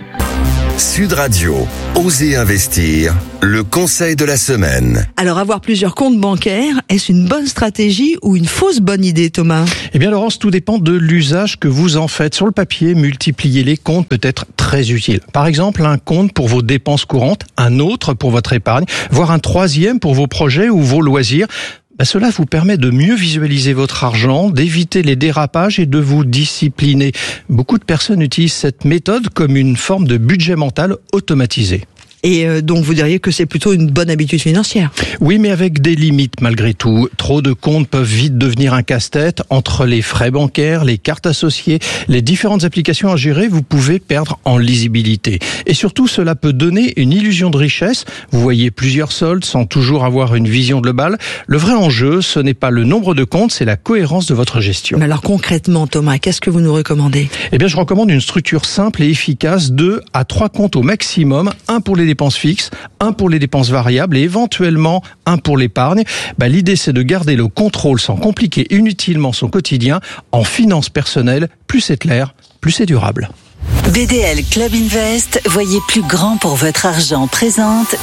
[SPEAKER 4] Sud Radio, Osez investir, le conseil de la semaine.
[SPEAKER 1] Alors, avoir plusieurs comptes bancaires, est-ce une bonne stratégie ou une fausse bonne idée, Thomas ?
[SPEAKER 9] Eh bien, Laurence, tout dépend de l'usage que vous en faites. Sur le papier, multiplier les comptes peut être très utile. Par exemple, un compte pour vos dépenses courantes, un autre pour votre épargne, voire un troisième pour vos projets ou vos loisirs. Ben cela vous permet de mieux visualiser votre argent, d'éviter les dérapages et de vous discipliner. Beaucoup de personnes utilisent cette méthode comme une forme de budget mental automatisé.
[SPEAKER 1] Et euh, donc vous diriez que c'est plutôt une bonne habitude financière ?
[SPEAKER 9] Oui, mais avec des limites malgré tout. Trop de comptes peuvent vite devenir un casse-tête. Entre les frais bancaires, les cartes associées, les différentes applications à gérer, vous pouvez perdre en lisibilité. Et surtout, cela peut donner une illusion de richesse. Vous voyez plusieurs soldes sans toujours avoir une vision globale. Le vrai enjeu, ce n'est pas le nombre de comptes, c'est la cohérence de votre gestion.
[SPEAKER 1] Mais alors concrètement, Thomas, qu'est-ce que vous nous recommandez ?
[SPEAKER 9] Eh bien, je recommande une structure simple et efficace, deux à trois comptes au maximum, un pour les dépenses fixes, un pour les dépenses variables et éventuellement un pour l'épargne. Bah, l'idée, c'est de garder le contrôle sans compliquer inutilement son quotidien. En finances personnelles, plus c'est clair, plus c'est durable.
[SPEAKER 10] B D L Club Invest, voyez plus grand pour votre argent, présente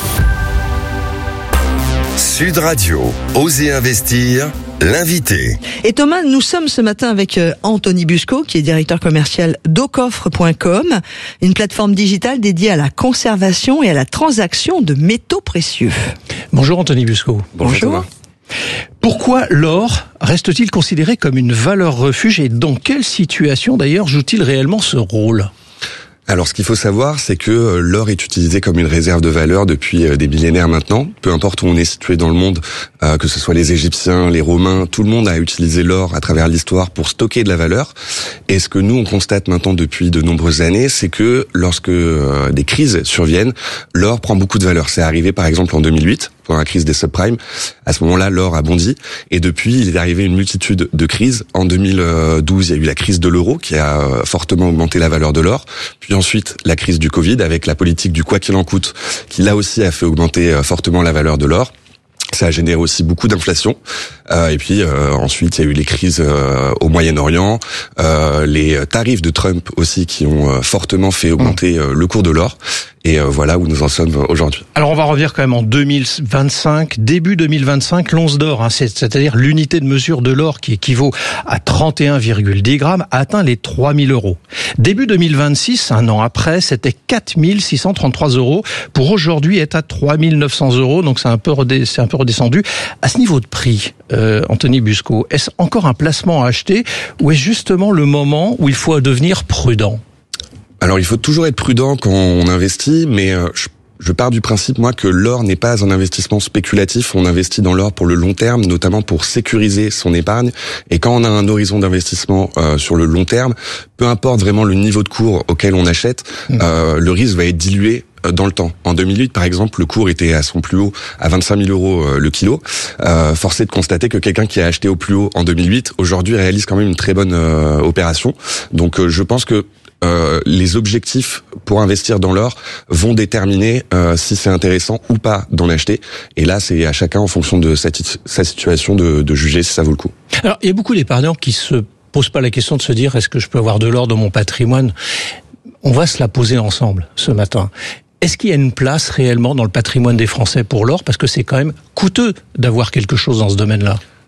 [SPEAKER 4] Sud Radio, Osez investir, l'invité.
[SPEAKER 1] Et Thomas, nous sommes ce matin avec Anthony Busco, qui est directeur commercial d'Aucoffre point com, une plateforme digitale dédiée à la conservation et à la transaction de métaux précieux.
[SPEAKER 9] Bonjour Anthony Busco.
[SPEAKER 1] Bonjour. Bonjour.
[SPEAKER 9] Pourquoi l'or reste-t-il considéré comme une valeur refuge et dans quelle situation d'ailleurs joue-t-il réellement ce rôle ?
[SPEAKER 3] Alors, ce qu'il faut savoir, c'est que l'or est utilisé comme une réserve de valeur depuis des millénaires maintenant. Peu importe où on est situé dans le monde, euh, que ce soit les Égyptiens, les Romains, tout le monde a utilisé l'or à travers l'histoire pour stocker de la valeur. Et ce que nous, on constate maintenant depuis de nombreuses années, c'est que lorsque euh, des crises surviennent, l'or prend beaucoup de valeur. C'est arrivé par exemple en deux mille huit, pendant la crise des subprimes. À ce moment-là, l'or a bondi. Et depuis, il est arrivé une multitude de crises. En deux mille douze, il y a eu la crise de l'euro qui a fortement augmenté la valeur de l'or. Puis ensuite, la crise du Covid avec la politique du quoi qu'il en coûte, qui là aussi a fait augmenter fortement la valeur de l'or. Ça a généré aussi beaucoup d'inflation. Euh, et puis euh, ensuite, il y a eu les crises euh, au Moyen-Orient, euh, les tarifs de Trump aussi qui ont euh, fortement fait augmenter euh, le cours de l'or. Et euh, voilà où nous en sommes aujourd'hui.
[SPEAKER 9] Alors on va revenir quand même en deux mille vingt-cinq, début deux mille vingt-cinq, l'once d'or, hein, c'est-à-dire l'unité de mesure de l'or qui équivaut à trente et un virgule dix grammes, a atteint les trois mille euros. Début deux mille vingt-six, un an après, c'était quatre mille six cent trente-trois euros. Pour aujourd'hui, est à trois mille neuf cents euros, donc c'est un peu redé- c'est un peu redescendu. À ce niveau de prix, euh, Anthony Busco, est-ce encore un placement à acheter ou est-ce justement le moment où il faut devenir prudent ?
[SPEAKER 3] Alors, il faut toujours être prudent quand on investit, mais euh, je, je pars du principe, moi, que l'or n'est pas un investissement spéculatif. On investit dans l'or pour le long terme, notamment pour sécuriser son épargne. Et quand on a un horizon d'investissement euh, sur le long terme, peu importe vraiment le niveau de cours auquel on achète, euh, le risque va être dilué dans le temps. En deux mille huit, par exemple, le cours était à son plus haut, à vingt-cinq mille euros le kilo. Euh, force est de constater que quelqu'un qui a acheté au plus haut en deux mille huit, aujourd'hui réalise quand même une très bonne euh, opération. Donc, euh, je pense que Euh, les objectifs pour investir dans l'or vont déterminer euh, si c'est intéressant ou pas d'en acheter. Et là, c'est à chacun, en fonction de sa, sa situation, de, de juger si ça vaut le coup.
[SPEAKER 9] Alors, il y a beaucoup d'épargnants qui se posent pas la question de se dire est-ce que je peux avoir de l'or dans mon patrimoine ? On va se la poser ensemble ce matin. Est-ce qu'il y a une place réellement dans le patrimoine des Français pour l'or ? Parce que c'est quand même coûteux d'avoir quelque chose dans ce domaine-là.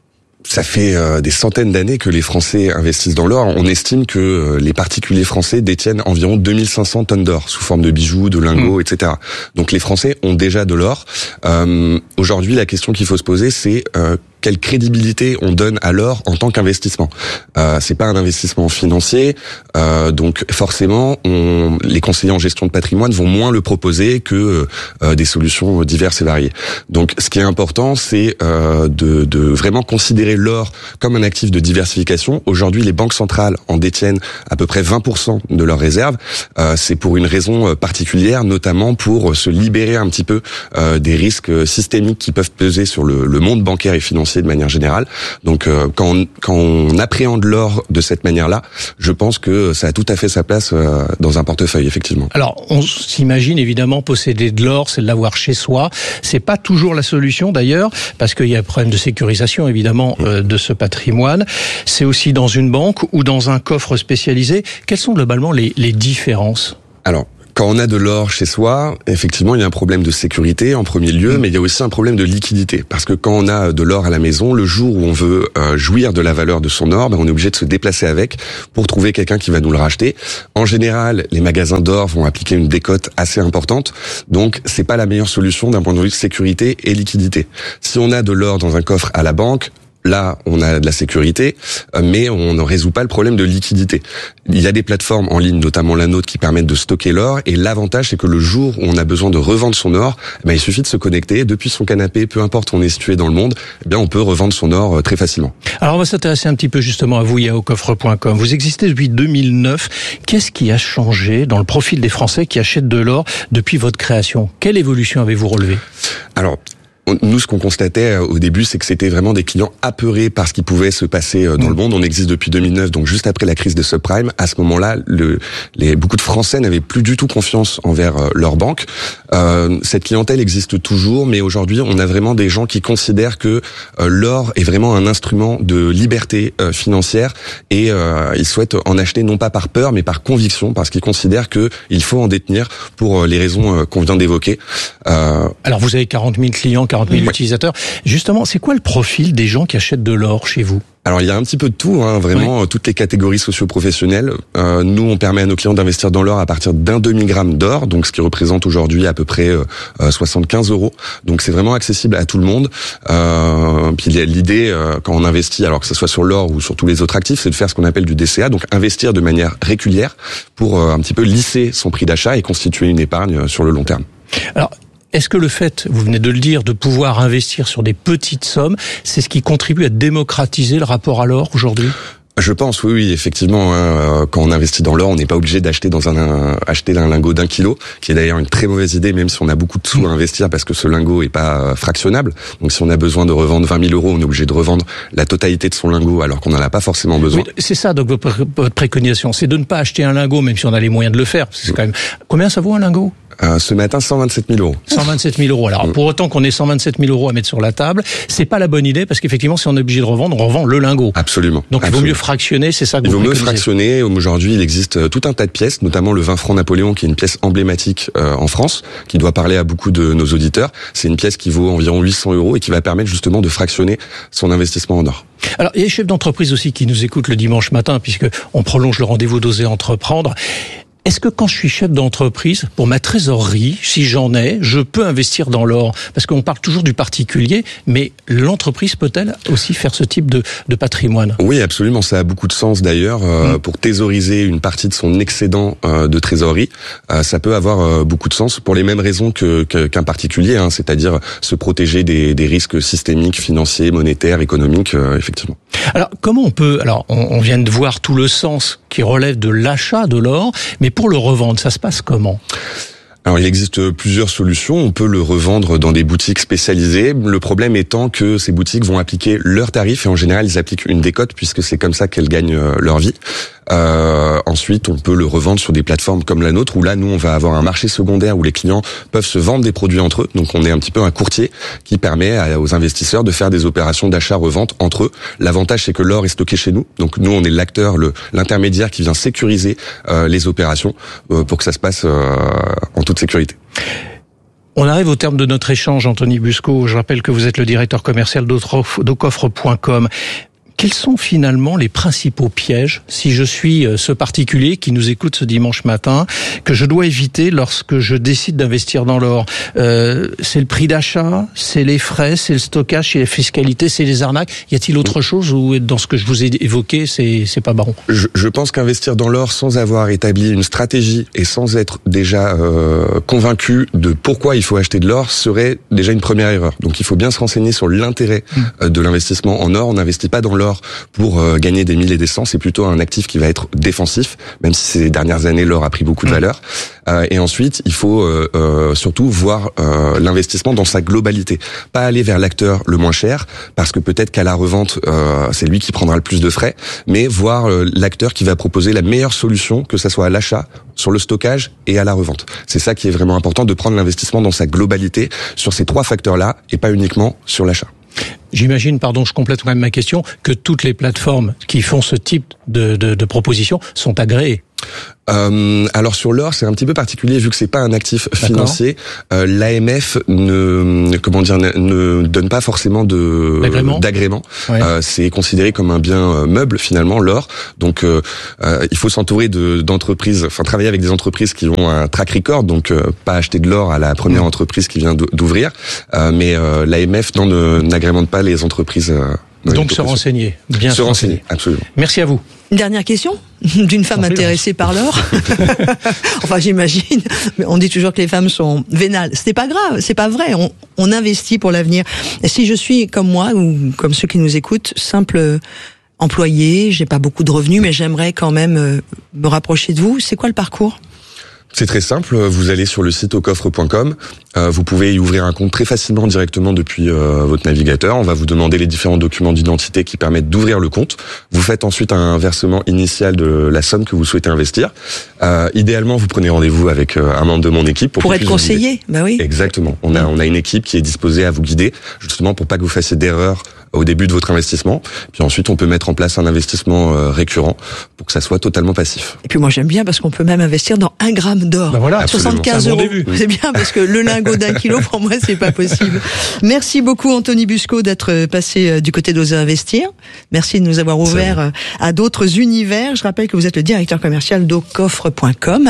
[SPEAKER 3] Ça fait euh, des centaines d'années que les Français investissent dans l'or. On estime que euh, les particuliers français détiennent environ deux mille cinq cents tonnes d'or sous forme de bijoux, de lingots, mmh. et cetera. Donc les Français ont déjà de l'or. Euh, aujourd'hui, la question qu'il faut se poser, c'est euh, quelle crédibilité on donne à l'or en tant qu'investissement. Euh, c'est pas un investissement financier, euh, donc forcément, on, les conseillers en gestion de patrimoine vont moins le proposer que euh, des solutions diverses et variées. Donc, ce qui est important, c'est euh, de, de vraiment considérer l'or comme un actif de diversification. Aujourd'hui, les banques centrales en détiennent à peu près vingt pour cent de leurs réserves. Euh, c'est pour une raison particulière, notamment pour se libérer un petit peu euh, des risques systémiques qui peuvent peser sur le, le monde bancaire et financier de manière générale. Donc euh, quand, on, quand on appréhende l'or de cette manière-là, je pense que ça a tout à fait sa place euh, dans un portefeuille, effectivement.
[SPEAKER 9] Alors, on s'imagine évidemment posséder de l'or, c'est de l'avoir chez soi. C'est pas toujours la solution d'ailleurs, parce qu'il y a un problème de sécurisation évidemment euh, de ce patrimoine. C'est aussi dans une banque ou dans un coffre spécialisé. Quelles sont globalement les, les différences ?
[SPEAKER 3] Alors, quand on a de l'or chez soi, effectivement, il y a un problème de sécurité en premier lieu, mais il y a aussi un problème de liquidité. Parce que quand on a de l'or à la maison, le jour où on veut euh, jouir de la valeur de son or, ben, on est obligé de se déplacer avec pour trouver quelqu'un qui va nous le racheter. En général, les magasins d'or vont appliquer une décote assez importante, donc c'est pas la meilleure solution d'un point de vue sécurité et liquidité. Si on a de l'or dans un coffre à la banque, là, on a de la sécurité, mais on ne résout pas le problème de liquidité. Il y a des plateformes en ligne, notamment la nôtre, qui permettent de stocker l'or. Et l'avantage, c'est que le jour où on a besoin de revendre son or, ben, il suffit de se connecter depuis son canapé, peu importe où on est situé dans le monde, eh bien, on peut revendre son or très facilement.
[SPEAKER 9] Alors, on va s'intéresser un petit peu justement à vous, yahoo coffre point com. Vous existez depuis deux mille neuf. Qu'est-ce qui a changé dans le profil des Français qui achètent de l'or depuis votre création ? Quelle évolution avez-vous relevée ?
[SPEAKER 3] Alors, nous, ce qu'on constatait au début, c'est que c'était vraiment des clients apeurés par ce qui pouvait se passer dans mmh. le monde. On existe depuis deux mille neuf, donc juste après la crise des subprimes. À ce moment-là, le, les, beaucoup de Français n'avaient plus du tout confiance envers euh, leur banque. Euh, cette clientèle existe toujours, mais aujourd'hui, on a vraiment des gens qui considèrent que euh, l'or est vraiment un instrument de liberté euh, financière et euh, ils souhaitent en acheter non pas par peur, mais par conviction, parce qu'ils considèrent que il faut en détenir pour euh, les raisons euh, qu'on vient d'évoquer.
[SPEAKER 9] Euh, Alors, vous avez quarante mille clients, quarante mille oui. utilisateurs. Justement, c'est quoi le profil des gens qui achètent de l'or chez vous ?
[SPEAKER 3] Alors, il y a un petit peu de tout, hein, vraiment, oui. toutes les catégories socio-professionnelles. Euh, nous, on permet à nos clients d'investir dans l'or à partir d'un demi-gramme d'or, donc ce qui représente aujourd'hui à peu près euh, soixante-quinze euros. Donc, c'est vraiment accessible à tout le monde. Euh, puis l'idée, euh, quand on investit, alors que ce soit sur l'or ou sur tous les autres actifs, c'est de faire ce qu'on appelle du D C A, donc investir de manière régulière pour euh, un petit peu lisser son prix d'achat et constituer une épargne sur le long terme.
[SPEAKER 9] Alors, est-ce que le fait, vous venez de le dire, de pouvoir investir sur des petites sommes, c'est ce qui contribue à démocratiser le rapport à l'or aujourd'hui ?
[SPEAKER 3] Je pense, oui, oui, effectivement. Hein, quand on investit dans l'or, on n'est pas obligé d'acheter dans un, un acheter un lingot d'un kilo, qui est d'ailleurs une très mauvaise idée, même si on a beaucoup de sous à investir, parce que ce lingot est pas fractionnable. Donc, si on a besoin de revendre vingt mille euros, on est obligé de revendre la totalité de son lingot, alors qu'on n'en a pas forcément besoin.
[SPEAKER 9] Oui, c'est ça, donc votre préconisation, c'est de ne pas acheter un lingot, même si on a les moyens de le faire. C'est quand même. Combien ça vaut un lingot ?
[SPEAKER 3] Euh, ce matin, cent vingt-sept mille euros.
[SPEAKER 9] cent vingt-sept mille euros. Alors, pour autant qu'on ait cent vingt-sept mille euros à mettre sur la table, c'est pas la bonne idée, parce qu'effectivement, si on est obligé de revendre, on revend le lingot.
[SPEAKER 3] Absolument.
[SPEAKER 9] Donc,
[SPEAKER 3] Absolument.
[SPEAKER 9] il vaut mieux fractionner, c'est ça que
[SPEAKER 3] il
[SPEAKER 9] vous
[SPEAKER 3] vaut mieux
[SPEAKER 9] préconisez.
[SPEAKER 3] fractionner. Aujourd'hui, il existe tout un tas de pièces, notamment le vingt francs Napoléon, qui est une pièce emblématique euh, en France, qui doit parler à beaucoup de nos auditeurs. C'est une pièce qui vaut environ huit cents euros et qui va permettre justement de fractionner son investissement en or.
[SPEAKER 9] Alors, il y a les chefs d'entreprise aussi qui nous écoutent le dimanche matin, puisque on prolonge le rendez-vous d'Oser Entreprendre. Est-ce que quand je suis chef d'entreprise, pour ma trésorerie, si j'en ai, je peux investir dans l'or ? Parce qu'on parle toujours du particulier, mais l'entreprise peut-elle aussi faire ce type de, de patrimoine ?
[SPEAKER 3] Oui, absolument. Ça a beaucoup de sens d'ailleurs. Euh, mmh. Pour thésauriser une partie de son excédent euh, de trésorerie, euh, ça peut avoir euh, beaucoup de sens pour les mêmes raisons que, que, qu'un particulier, hein, c'est-à-dire se protéger des, des risques systémiques, financiers, monétaires, économiques, euh, effectivement.
[SPEAKER 9] Alors, comment on peut... Alors, on, on vient de voir tout le sens qui relève de l'achat de l'or, mais pour le revendre, ça se passe comment ?
[SPEAKER 3] Alors, il existe plusieurs solutions. On peut le revendre dans des boutiques spécialisées. Le problème étant que ces boutiques vont appliquer leurs tarifs et en général, ils appliquent une décote puisque c'est comme ça qu'elles gagnent leur vie. Euh, ensuite, on peut le revendre sur des plateformes comme la nôtre où là, nous, on va avoir un marché secondaire où les clients peuvent se vendre des produits entre eux. Donc, on est un petit peu un courtier qui permet à, aux investisseurs de faire des opérations d'achat-revente entre eux. L'avantage, c'est que l'or est stocké chez nous. Donc, nous, on est l'acteur, le, l'intermédiaire qui vient sécuriser euh, les opérations euh, pour que ça se passe euh, en toute sécurité.
[SPEAKER 9] On arrive au terme de notre échange, Anthony Busco. Je rappelle que vous êtes le directeur commercial d'Aucoffre point com. Quels sont finalement les principaux pièges, si je suis ce particulier qui nous écoute ce dimanche matin, que je dois éviter lorsque je décide d'investir dans l'or? euh, C'est le prix d'achat, c'est les frais, c'est le stockage, c'est la fiscalité, c'est les arnaques. Y a-t-il autre chose ou dans ce que je vous ai évoqué, c'est c'est pas baron?
[SPEAKER 3] Je, je pense qu'investir dans l'or sans avoir établi une stratégie et sans être déjà euh, convaincu de pourquoi il faut acheter de l'or serait déjà une première erreur. Donc il faut bien se renseigner sur l'intérêt mmh. de l'investissement en or. On n'investit pas dans l'or pour euh, gagner des mille et des cents, c'est plutôt un actif qui va être défensif, même si ces dernières années l'or a pris beaucoup de valeur. Euh, et ensuite, il faut euh, euh, surtout voir euh, l'investissement dans sa globalité, pas aller vers l'acteur le moins cher, parce que peut-être qu'à la revente, euh, c'est lui qui prendra le plus de frais, mais voir euh, l'acteur qui va proposer la meilleure solution, que ça soit à l'achat, sur le stockage et à la revente. C'est ça qui est vraiment important, de prendre l'investissement dans sa globalité sur ces trois facteurs-là, et pas uniquement sur l'achat.
[SPEAKER 9] J'imagine, pardon, je complète quand même ma question, que toutes les plateformes qui font ce type de, de, de propositions sont agréées.
[SPEAKER 3] Euh, alors sur l'or, c'est un petit peu particulier vu que c'est pas un actif financier. Euh, L'A M F ne, comment dire, ne, ne donne pas forcément de
[SPEAKER 9] d'agrément.
[SPEAKER 3] d'agrément.
[SPEAKER 9] Ouais.
[SPEAKER 3] Euh, c'est considéré comme un bien meuble finalement l'or. Donc euh, euh, il faut s'entourer de d'entreprises, enfin travailler avec des entreprises qui ont un track record. Donc euh, pas acheter de l'or à la première mmh. entreprise qui vient d'ouvrir. Euh, mais euh, l'A M F non, ne, n'agrémente pas les entreprises. Euh,
[SPEAKER 9] Donc se renseigner, bien
[SPEAKER 3] se renseigner, absolument.
[SPEAKER 9] Merci à vous.
[SPEAKER 1] Une dernière question d'une femme intéressée par l'or. Enfin, j'imagine. Mais on dit toujours que les femmes sont vénales. C'est pas grave, c'est pas vrai. On, on investit pour l'avenir. Et si je suis comme moi ou comme ceux qui nous écoutent, simple employé, j'ai pas beaucoup de revenus, mais j'aimerais quand même me rapprocher de vous. C'est quoi le parcours ?
[SPEAKER 3] C'est très simple, vous allez sur le site aucoffre point com, euh, vous pouvez y ouvrir un compte très facilement directement depuis euh, votre navigateur. On va vous demander les différents documents d'identité qui permettent d'ouvrir le compte. Vous faites ensuite un versement initial de la somme que vous souhaitez investir. Euh, idéalement, vous prenez rendez-vous avec euh, un membre de mon équipe pour,
[SPEAKER 1] pour être conseillé. Bah oui.
[SPEAKER 3] Exactement. On a on a une équipe qui est disposée à vous guider justement pour pas que vous fassiez d'erreurs au début de votre investissement. Puis ensuite, on peut mettre en place un investissement euh, récurrent pour que ça soit totalement passif.
[SPEAKER 1] Et puis moi, j'aime bien parce qu'on peut même investir dans un gramme d'or.
[SPEAKER 9] Ben voilà,
[SPEAKER 1] soixante-quinze euros.
[SPEAKER 9] Bon
[SPEAKER 1] c'est bien parce que le lingot d'un kilo, pour moi, c'est pas possible. Merci beaucoup, Anthony Busco, d'être passé du côté d'Oser Investir. Merci de nous avoir ouvert à d'autres univers. Je rappelle que vous êtes le directeur commercial d'Aucoffre point com.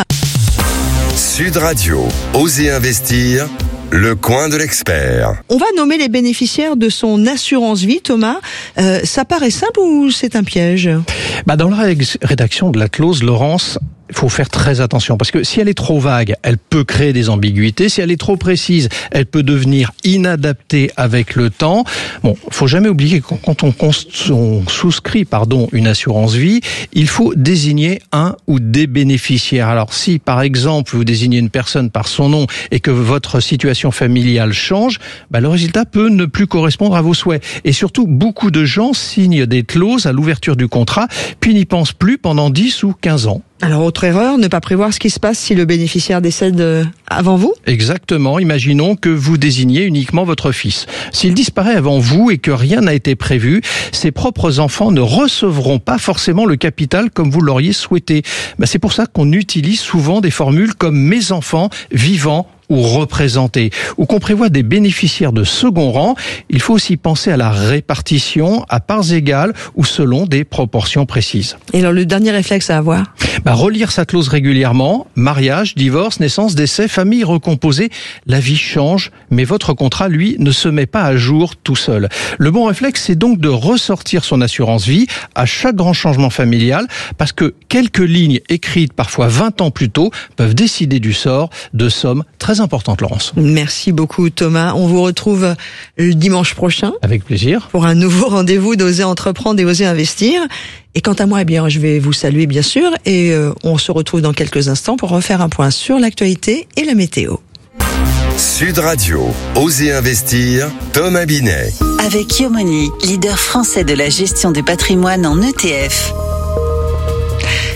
[SPEAKER 4] Sud Radio, Oser Investir. Le coin de l'expert.
[SPEAKER 1] On va nommer les bénéficiaires de son assurance vie, Thomas. Euh, ça paraît simple ou c'est un piège ?
[SPEAKER 9] Bah dans la rédaction de la clause, Laurence, il faut faire très attention parce que si elle est trop vague, elle peut créer des ambiguïtés. Si elle est trop précise, elle peut devenir inadaptée avec le temps. Bon, faut jamais oublier que quand on, on souscrit, pardon, une assurance vie, il faut désigner un ou des bénéficiaires. Alors, si par exemple vous désignez une personne par son nom et que votre situation familiale change, bah, le résultat peut ne plus correspondre à vos souhaits. Et surtout, beaucoup de gens signent des clauses à l'ouverture du contrat, puis n'y pensent plus pendant dix ou quinze ans.
[SPEAKER 1] Alors, autre erreur, ne pas prévoir ce qui se passe si le bénéficiaire décède avant vous ?
[SPEAKER 9] Exactement. Imaginons que vous désigniez uniquement votre fils. S'il disparaît avant vous et que rien n'a été prévu, ses propres enfants ne recevront pas forcément le capital comme vous l'auriez souhaité. Ben, c'est pour ça qu'on utilise souvent des formules comme « mes enfants vivants » ou représentés, ou qu'on prévoit des bénéficiaires de second rang. Il faut aussi penser à la répartition à parts égales ou selon des proportions précises.
[SPEAKER 1] Et alors le dernier réflexe à avoir ?
[SPEAKER 9] Bah, relire sa clause régulièrement. Mariage, divorce, naissance, décès, famille recomposée. La vie change, mais votre contrat, lui, ne se met pas à jour tout seul. Le bon réflexe, c'est donc de ressortir son assurance vie à chaque grand changement familial, parce que quelques lignes écrites parfois vingt ans plus tôt peuvent décider du sort de sommes très importante, Laurence.
[SPEAKER 1] Merci beaucoup, Thomas. On vous retrouve le dimanche prochain.
[SPEAKER 9] Avec plaisir.
[SPEAKER 1] Pour un nouveau rendez-vous d'Oser Entreprendre et Oser Investir. Et quant à moi, eh bien, je vais vous saluer, bien sûr. Et euh, on se retrouve dans quelques instants pour refaire un point sur l'actualité et la météo.
[SPEAKER 4] Sud Radio, Oser Investir, Thomas Binet.
[SPEAKER 10] Avec Yomoni, leader français de la gestion du patrimoine en E T F.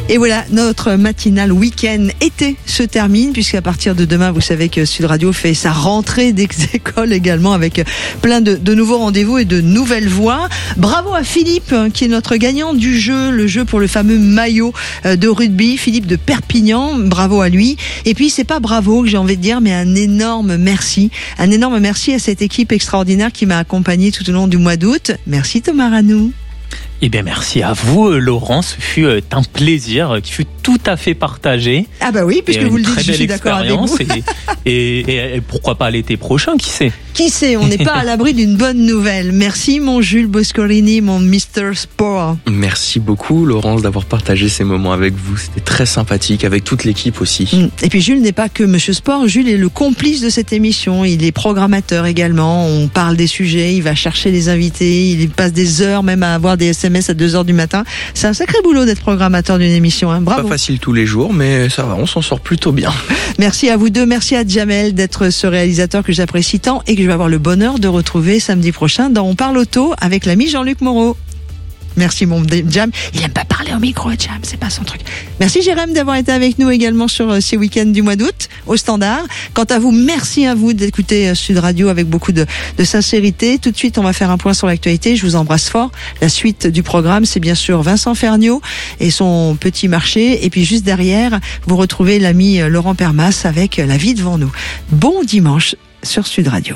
[SPEAKER 1] Et voilà, notre matinale week-end été se termine, puisqu'à partir de demain, vous savez que Sud Radio fait sa rentrée des écoles également, avec plein de, de nouveaux rendez-vous et de nouvelles voix. Bravo à Philippe, qui est notre gagnant du jeu, le jeu pour le fameux maillot de rugby, Philippe de Perpignan. Bravo à lui. Et puis, c'est pas bravo que j'ai envie de dire, mais un énorme merci. Un énorme merci à cette équipe extraordinaire qui m'a accompagné tout au long du mois d'août. Merci Thomas Ranou.
[SPEAKER 11] Eh bien, merci à vous, Laurent. Ce fut un plaisir qui fut tout à fait partagé.
[SPEAKER 1] Ah bah oui, puisque vous le dites, je suis d'accord avec vous.
[SPEAKER 11] Et, et, et pourquoi pas l'été prochain, qui sait?
[SPEAKER 1] Qui sait, on n'est pas à l'abri d'une bonne nouvelle. Merci mon Jules Boscolini, mon mister Sport.
[SPEAKER 12] Merci beaucoup, Laurence, d'avoir partagé ces moments avec vous. C'était très sympathique, avec toute l'équipe aussi.
[SPEAKER 1] Et puis Jules n'est pas que monsieur Sport, Jules est le complice de cette émission. Il est programmateur également, on parle des sujets, il va chercher les invités, il passe des heures même à avoir des S M S à deux heures du matin. C'est un sacré boulot d'être programmateur d'une émission, hein. Bravo.
[SPEAKER 12] Pas facile tous les jours, mais ça va, on s'en sort plutôt bien.
[SPEAKER 1] Merci à vous deux, merci à Jamel d'être ce réalisateur que j'apprécie tant et que je vais avoir le bonheur de retrouver samedi prochain dans On parle auto avec l'ami Jean-Luc Moreau. Merci mon Jam. Il aime pas parler au micro, Jam, c'est pas son truc. Merci Jérém d'avoir été avec nous également sur ces week-ends du mois d'août au Standard. Quant à vous, merci à vous d'écouter Sud Radio avec beaucoup de, de sincérité. Tout de suite, on va faire un point sur l'actualité. Je vous embrasse fort. La suite du programme, c'est bien sûr Vincent Ferniaud et son petit marché. Et puis juste derrière, vous retrouvez l'ami Laurent Permas avec La vie devant nous. Bon dimanche sur Sud Radio.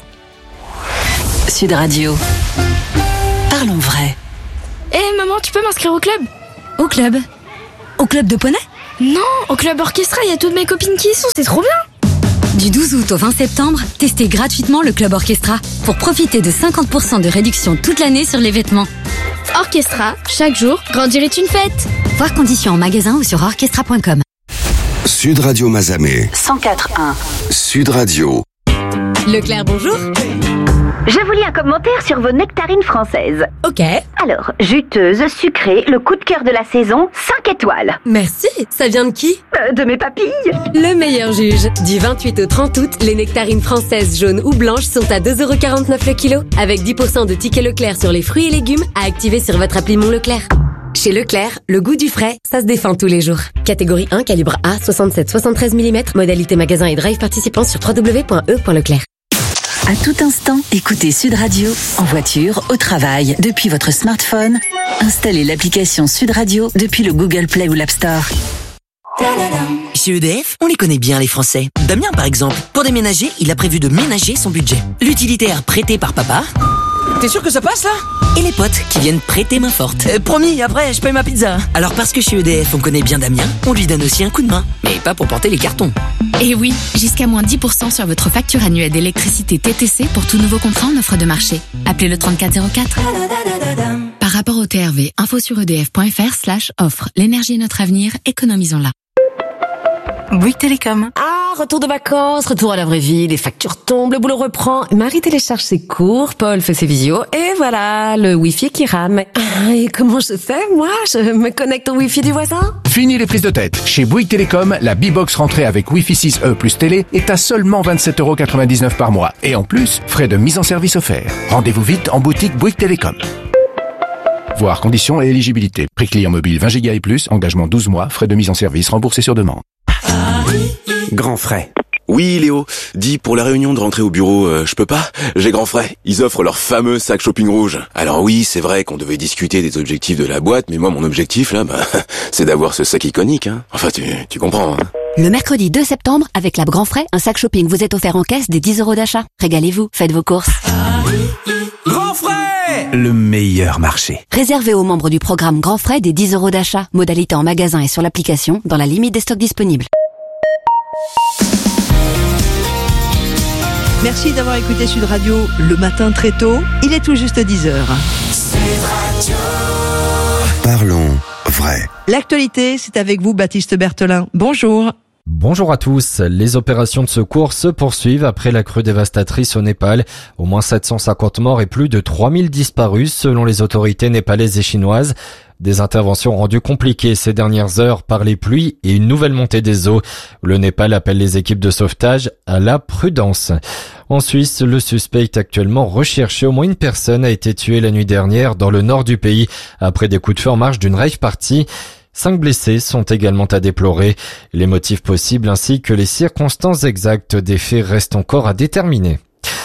[SPEAKER 5] Sud Radio. Parlons vrai.
[SPEAKER 13] Hé hey, maman, tu peux m'inscrire au club?
[SPEAKER 5] Au club? Au club de poney?
[SPEAKER 13] Non, au club orchestra, il y a toutes mes copines qui y sont, c'est trop bien.
[SPEAKER 5] Du douze août au vingt septembre, testez gratuitement le club orchestra pour profiter de cinquante pour cent de réduction toute l'année sur les vêtements.
[SPEAKER 13] Orchestra, chaque jour, grandir est une fête.
[SPEAKER 5] Voir conditions en magasin ou sur orchestra point com.
[SPEAKER 4] Sud Radio Mazamet.
[SPEAKER 5] cent quatre un.
[SPEAKER 4] Sud Radio.
[SPEAKER 14] Leclerc, bonjour.
[SPEAKER 15] Je vous lis un commentaire sur vos nectarines françaises.
[SPEAKER 14] Ok.
[SPEAKER 15] Alors, juteuse, sucrée, le coup de cœur de la saison, cinq étoiles.
[SPEAKER 14] Merci. Ça vient de qui?
[SPEAKER 15] euh, De mes papilles.
[SPEAKER 14] Le meilleur juge. Du vingt-huit au trente août, les nectarines françaises jaunes ou blanches sont à deux euros quarante-neuf le kilo, avec dix pour cent de tickets Leclerc sur les fruits et légumes à activer sur votre appli Mon Leclerc. Chez Leclerc, le goût du frais, ça se défend tous les jours. Catégorie un, calibre A, soixante-sept soixante-treize millimètres, modalité magasin et drive participant sur w w w point e point leclerc.
[SPEAKER 5] À tout instant, écoutez Sud Radio, en voiture, au travail, depuis votre smartphone. Installez l'application Sud Radio depuis le Google Play ou l'App Store.
[SPEAKER 25] Chez E D F, on les connaît bien les Français. Damien par exemple, pour déménager, il a prévu de ménager son budget. L'utilitaire prêté par papa. T'es sûr que ça passe là? Et les potes qui viennent prêter main forte. Euh, promis, après je paye ma pizza. Alors parce que chez E D F on connaît bien Damien, on lui donne aussi un coup de main. Mais pas pour porter les cartons.
[SPEAKER 6] Et oui, jusqu'à moins dix pour cent sur votre facture annuelle d'électricité T T C pour tout nouveau contrat en offre de marché. Appelez le trente-quatre zéro quatre. Par rapport au T R V, info sur edf point fr slash offre. L'énergie est notre avenir, économisons-la.
[SPEAKER 14] Bouygues Télécom. Ah, retour de vacances, retour à la vraie vie, les factures tombent, le boulot reprend. Marie télécharge ses cours, Paul fait ses visios, et voilà, le Wi-Fi qui rame. Et comment je fais, moi? Je me connecte au Wi-Fi du voisin?
[SPEAKER 18] Fini les prises de tête. Chez Bouygues Télécom, la B-Box rentrée avec Wi-Fi six E plus télé est à seulement vingt-sept euros quatre-vingt-dix-neuf par mois. Et en plus, frais de mise en service offerts. Rendez-vous vite en boutique Bouygues Télécom. Voir conditions et éligibilité. Prix client mobile vingt gigas et plus, engagement douze mois, frais de mise en service remboursés sur demande.
[SPEAKER 27] Grand frais. Oui, Léo. Dis, pour la réunion de rentrée au bureau, euh, je peux pas? J'ai grand frais. Ils offrent leur fameux sac shopping rouge. Alors oui, c'est vrai qu'on devait discuter des objectifs de la boîte, mais moi, mon objectif, là, bah, c'est d'avoir ce sac iconique, hein. Enfin, tu, tu comprends, hein.
[SPEAKER 5] Le mercredi deux septembre, avec la Grand Frais, un sac shopping vous est offert en caisse des dix euros d'achat. Régalez-vous, faites vos courses.
[SPEAKER 27] Grand frais! Le meilleur marché.
[SPEAKER 5] Réservé aux membres du programme Grand Frais des dix euros d'achat. Modalité en magasin et sur l'application, dans la limite des stocks disponibles.
[SPEAKER 1] Merci d'avoir écouté Sud Radio le matin très tôt. Il est tout juste dix heures.
[SPEAKER 4] Parlons vrai.
[SPEAKER 1] L'actualité, c'est avec vous, Baptiste Berthelin. Bonjour.
[SPEAKER 28] Bonjour à tous. Les opérations de secours se poursuivent après la crue dévastatrice au Népal. Au moins sept cent cinquante morts et plus de trois mille disparus selon les autorités népalaises et chinoises. Des interventions rendues compliquées ces dernières heures par les pluies et une nouvelle montée des eaux. Le Népal appelle les équipes de sauvetage à la prudence. En Suisse, le suspect est actuellement recherché. Au moins une personne a été tuée la nuit dernière dans le nord du pays après des coups de feu en marge d'une rave party. Cinq blessés sont également à déplorer. Les motifs possibles ainsi que les circonstances exactes des faits restent encore à déterminer.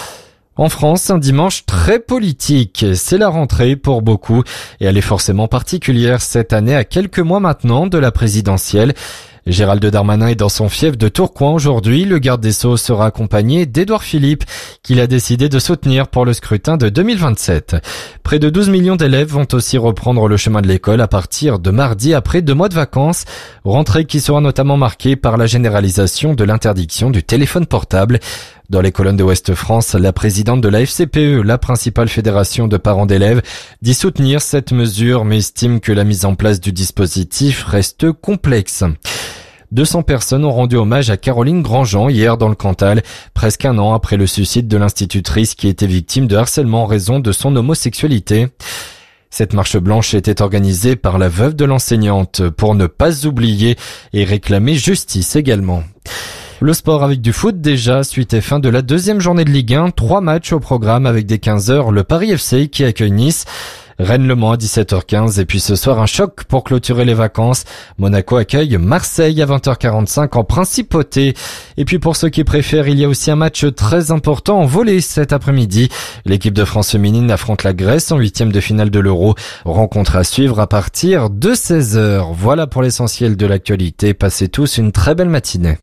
[SPEAKER 28] En France, un dimanche très politique. C'est la rentrée pour beaucoup et elle est forcément particulière cette année à quelques mois maintenant de la présidentielle. Gérald Darmanin est dans son fief de Tourcoing aujourd'hui. Le garde des Sceaux sera accompagné d'Édouard Philippe, qu'il a décidé de soutenir pour le scrutin de deux mille vingt-sept. Près de douze millions d'élèves vont aussi reprendre le chemin de l'école à partir de mardi après deux mois de vacances. Rentrée qui sera notamment marquée par la généralisation de l'interdiction du téléphone portable. Dans les colonnes de Ouest France, la présidente de la F C P E, la principale fédération de parents d'élèves, dit soutenir cette mesure mais estime que la mise en place du dispositif reste complexe. deux cents personnes ont rendu hommage à Caroline Grandjean hier dans le Cantal, presque un an après le suicide de l'institutrice qui était victime de harcèlement en raison de son homosexualité. Cette marche blanche était organisée par la veuve de l'enseignante pour ne pas oublier et réclamer justice également. Le sport avec du foot déjà, suite et fin de la deuxième journée de Ligue un, trois matchs au programme avec dès quinze heures le Paris F C qui accueille Nice, Rennes-Le Mans à dix-sept heures quinze et puis ce soir un choc pour clôturer les vacances. Monaco accueille Marseille à vingt heures quarante-cinq en principauté. Et puis pour ceux qui préfèrent, il y a aussi un match très important en volley cet après-midi. L'équipe de France féminine affronte la Grèce en huitième de finale de l'Euro. Rencontre à suivre à partir de seize heures. Voilà pour l'essentiel de l'actualité. Passez tous une très belle matinée.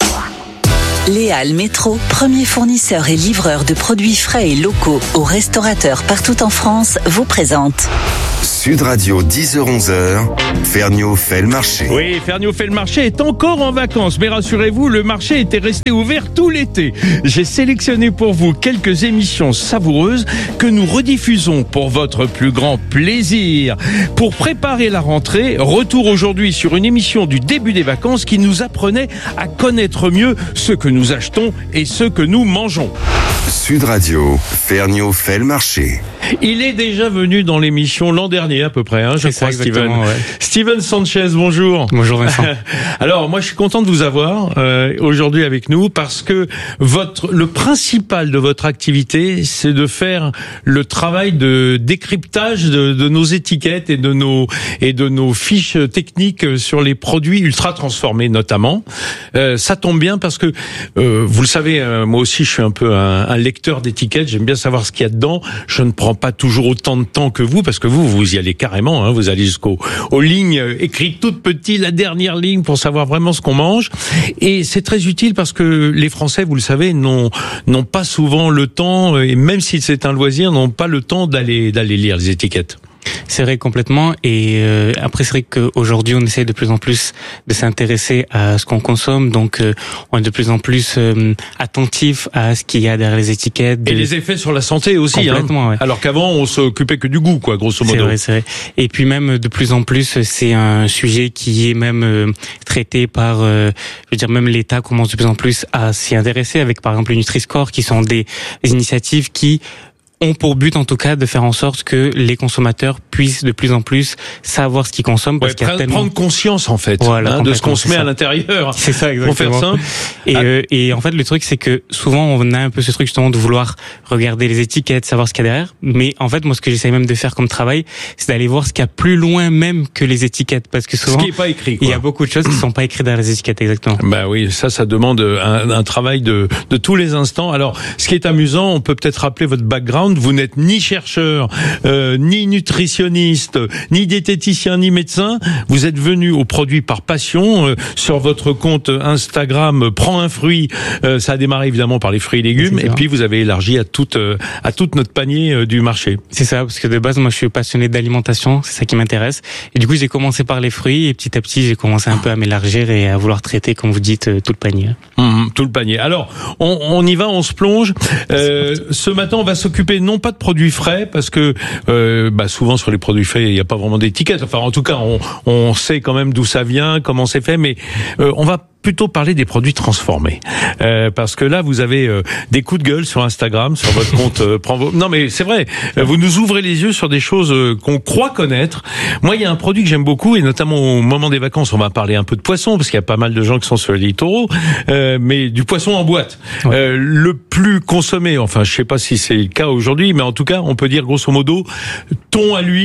[SPEAKER 10] Léal Métro, premier fournisseur et livreur de produits frais et locaux aux restaurateurs partout en France, vous présente
[SPEAKER 4] Sud Radio, dix heures onze heures, Ferniaud fait le marché.
[SPEAKER 7] Oui, Ferniaud fait le marché est encore en vacances, mais rassurez-vous, le marché était resté ouvert tout l'été. J'ai sélectionné pour vous quelques émissions savoureuses que nous rediffusons pour votre plus grand plaisir. Pour préparer la rentrée, retour aujourd'hui sur une émission du début des vacances qui nous apprenait à connaître mieux ce que nous achetons et ce que nous mangeons.
[SPEAKER 4] Sud Radio, Ferniaud fait le marché.
[SPEAKER 7] Il est déjà venu dans l'émission l'an dernier à peu près, hein, je crois, Steven.
[SPEAKER 8] Ouais.
[SPEAKER 7] Steven Sanchez, bonjour.
[SPEAKER 8] Bonjour Vincent.
[SPEAKER 7] Alors moi je suis content de vous avoir euh, aujourd'hui avec nous parce que votre le principal de votre activité c'est de faire le travail de décryptage de, de nos étiquettes et de nos et de nos fiches techniques sur les produits ultra transformés notamment. Euh, ça tombe bien parce que euh, vous le savez, euh, moi aussi je suis un peu un, un lecteur d'étiquettes. J'aime bien savoir ce qu'il y a dedans. Je ne prends pas toujours autant de temps que vous parce que vous vous y allez carrément, hein, vous allez jusqu'aux aux lignes écrites toutes petites, la dernière ligne pour savoir vraiment ce qu'on mange. Et c'est très utile parce que les Français, vous le savez, n'ont n'ont pas souvent le temps, et même si c'est un loisir, n'ont pas le temps d'aller d'aller lire les étiquettes.
[SPEAKER 8] C'est vrai complètement. Et euh, après c'est vrai qu'aujourd'hui on essaie de plus en plus de s'intéresser à ce qu'on consomme, donc euh, on est de plus en plus euh, attentif à ce qu'il y a derrière les étiquettes. De...
[SPEAKER 7] Et les effets sur la santé aussi.
[SPEAKER 8] Complètement,
[SPEAKER 7] hein.
[SPEAKER 8] Ouais.
[SPEAKER 7] Alors qu'avant on s'occupait que du goût, quoi, grosso modo.
[SPEAKER 8] C'est vrai, c'est vrai. Et puis même de plus en plus c'est un sujet qui est même euh, traité par, euh, je veux dire même l'État commence de plus en plus à s'y intéresser avec par exemple le Nutri-Score qui sont des, des initiatives qui ont pour but en tout cas de faire en sorte que les consommateurs puissent de plus en plus savoir ce qu'ils consomment parce
[SPEAKER 7] ouais,
[SPEAKER 8] qu'il y a tellement...
[SPEAKER 7] prendre conscience en fait,
[SPEAKER 8] voilà,
[SPEAKER 7] hein, de ce qu'on se met
[SPEAKER 8] ça.
[SPEAKER 7] à l'intérieur.
[SPEAKER 8] C'est ça exactement.
[SPEAKER 7] Pour faire simple.
[SPEAKER 8] Et,
[SPEAKER 7] ah.
[SPEAKER 8] euh, et en fait le truc c'est que souvent on a un peu ce truc justement de vouloir regarder les étiquettes, savoir ce qu'il y a derrière. Mais en fait moi ce que j'essaie même de faire comme travail, c'est d'aller voir ce qu'il y a plus loin même que les étiquettes parce que souvent
[SPEAKER 7] ce qui est pas écrit, quoi.
[SPEAKER 8] Il y a beaucoup de choses qui sont pas écrites dans les étiquettes exactement.
[SPEAKER 7] Bah oui, ça ça demande un, un travail de de tous les instants. Alors ce qui est amusant, on peut peut-être rappeler votre background. Vous n'êtes ni chercheur, euh, ni nutritionniste, ni diététicien, ni médecin. Vous êtes venu aux produits par passion. Euh, sur votre compte Instagram, Prends un fruit. Euh, ça a démarré évidemment par les fruits et légumes, et puis vous avez élargi à toute euh, à toute notre panier euh, du marché.
[SPEAKER 8] C'est ça, parce que de base, moi, je suis passionné d'alimentation. C'est ça qui m'intéresse. Et du coup, j'ai commencé par les fruits, et petit à petit, j'ai commencé un peu à m'élargir et à vouloir traiter, comme vous dites, tout le panier.
[SPEAKER 7] Mmh, tout le panier. Alors, on, on y va, on se plonge. Euh, ce matin, on va s'occuper non pas de produits frais, parce que euh, bah, souvent sur les produits frais, il n'y a pas vraiment d'étiquette. Enfin, en tout cas, on, on sait quand même d'où ça vient, comment c'est fait, mais euh, on va plutôt parler des produits transformés, euh, parce que là vous avez euh, des coups de gueule sur Instagram, sur votre compte. Euh, prend vos... Non mais c'est vrai, euh, vous nous ouvrez les yeux sur des choses euh, qu'on croit connaître. Moi, il y a un produit que j'aime beaucoup, et notamment au moment des vacances, on va parler un peu de poisson, parce qu'il y a pas mal de gens qui sont sur les littoraux, euh, mais du poisson en boîte, ouais. euh, le plus consommé. Enfin, je sais pas si c'est le cas aujourd'hui, mais en tout cas, on peut dire grosso modo thon à l'huile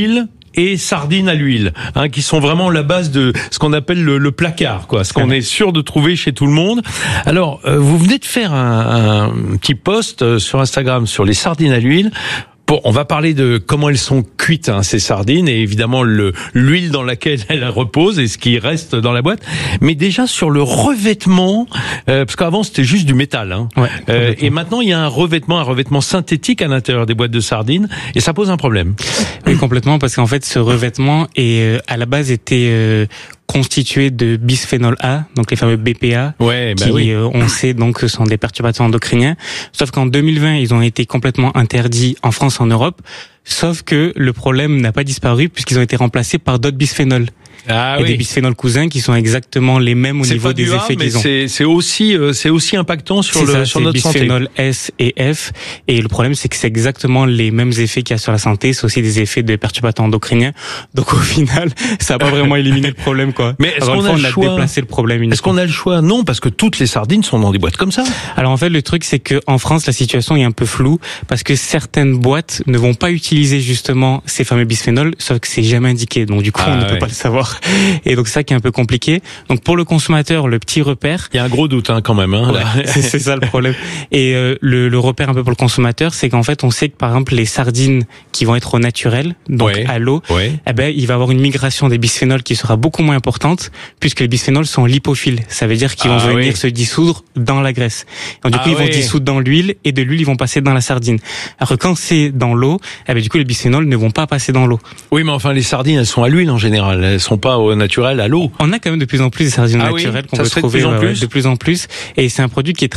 [SPEAKER 7] et sardines à l'huile, hein, qui sont vraiment la base de ce qu'on appelle le, le placard, quoi, ce qu'on est sûr de trouver chez tout le monde. Alors, euh, vous venez de faire un, un petit post sur Instagram sur les sardines à l'huile. Bon, on va parler de comment elles sont cuites, hein, ces sardines, et évidemment le l'huile dans laquelle elles reposent et ce qui reste dans la boîte. Mais déjà sur le revêtement, euh, parce qu'avant c'était juste du métal, hein,
[SPEAKER 8] ouais,
[SPEAKER 7] euh, et maintenant il y a un revêtement, un revêtement synthétique à l'intérieur des boîtes de sardines, et ça pose un problème.
[SPEAKER 8] Oui, complètement, parce qu'en fait ce revêtement est euh, à la base était euh, constitué de bisphénol A, donc les fameux B P A,
[SPEAKER 7] ouais, bah
[SPEAKER 8] qui
[SPEAKER 7] oui.
[SPEAKER 8] euh, on sait donc sont des perturbateurs endocriniens. Sauf qu'en deux mille vingt, ils ont été complètement interdits en France, en Europe. Sauf que le problème n'a pas disparu puisqu'ils ont été remplacés par d'autres bisphénols.
[SPEAKER 7] Ah,
[SPEAKER 8] et
[SPEAKER 7] oui.
[SPEAKER 8] des bisphénols cousins qui sont exactement les mêmes au
[SPEAKER 7] c'est
[SPEAKER 8] niveau des
[SPEAKER 7] A,
[SPEAKER 8] effets qu'ils ont.
[SPEAKER 7] C'est, c'est aussi, euh, c'est aussi impactant sur
[SPEAKER 8] c'est
[SPEAKER 7] le,
[SPEAKER 8] ça,
[SPEAKER 7] sur
[SPEAKER 8] c'est
[SPEAKER 7] notre santé.
[SPEAKER 8] Bisphénol S et F. Et le problème, c'est que c'est exactement les mêmes effets qu'il y a sur la santé. C'est aussi des effets de perturbateurs endocriniens. Donc, au final, ça n'a pas vraiment éliminé le problème, quoi.
[SPEAKER 7] Mais est-ce
[SPEAKER 8] Alors,
[SPEAKER 7] qu'on
[SPEAKER 8] une fois,
[SPEAKER 7] a le
[SPEAKER 8] on a
[SPEAKER 7] choix
[SPEAKER 8] déplacé le problème uniquement.
[SPEAKER 7] Est-ce qu'on a le choix? Non, parce que toutes les sardines sont dans des boîtes comme ça.
[SPEAKER 8] Alors, en fait, le truc, c'est que en France, la situation est un peu floue parce que certaines boîtes ne vont pas utiliser justement ces fameux bisphénols, sauf que c'est jamais indiqué. Donc, du coup,
[SPEAKER 7] Ah,
[SPEAKER 8] on ne
[SPEAKER 7] ouais.
[SPEAKER 8] peut pas le savoir. Et donc, c'est ça qui est un peu compliqué. Donc, pour le consommateur, le petit repère.
[SPEAKER 7] Il y a un gros doute, hein, quand même, hein.
[SPEAKER 8] Ouais, c'est, c'est ça le problème. Et euh, le, le repère un peu pour le consommateur, c'est qu'en fait, on sait que par exemple, les sardines qui vont être au naturel, donc
[SPEAKER 7] Ouais.
[SPEAKER 8] à l'eau,
[SPEAKER 7] Ouais.
[SPEAKER 8] eh ben, il va y avoir une migration des bisphénols qui sera beaucoup moins importante, puisque les bisphénols sont lipophiles. Ça veut dire qu'ils
[SPEAKER 7] Ah,
[SPEAKER 8] vont venir
[SPEAKER 7] oui.
[SPEAKER 8] se dissoudre dans la graisse. Donc, du
[SPEAKER 7] Ah,
[SPEAKER 8] coup, ils vont
[SPEAKER 7] oui.
[SPEAKER 8] se dissoudre dans l'huile, et de l'huile, ils vont passer dans la sardine. Alors que quand c'est dans l'eau, eh ben, du coup, les bisphénols ne vont pas passer dans l'eau.
[SPEAKER 7] Oui, mais enfin, les sardines, elles sont à l'huile en général. Elles sont pas au naturel, à l'eau.
[SPEAKER 8] On a quand même de plus en plus des sardines
[SPEAKER 7] Ah oui,
[SPEAKER 8] naturelles qu'on
[SPEAKER 7] ça
[SPEAKER 8] peut
[SPEAKER 7] se fait de
[SPEAKER 8] trouver
[SPEAKER 7] plus en
[SPEAKER 8] ouais,
[SPEAKER 7] plus
[SPEAKER 8] ouais, de plus en plus. Et c'est un produit qui est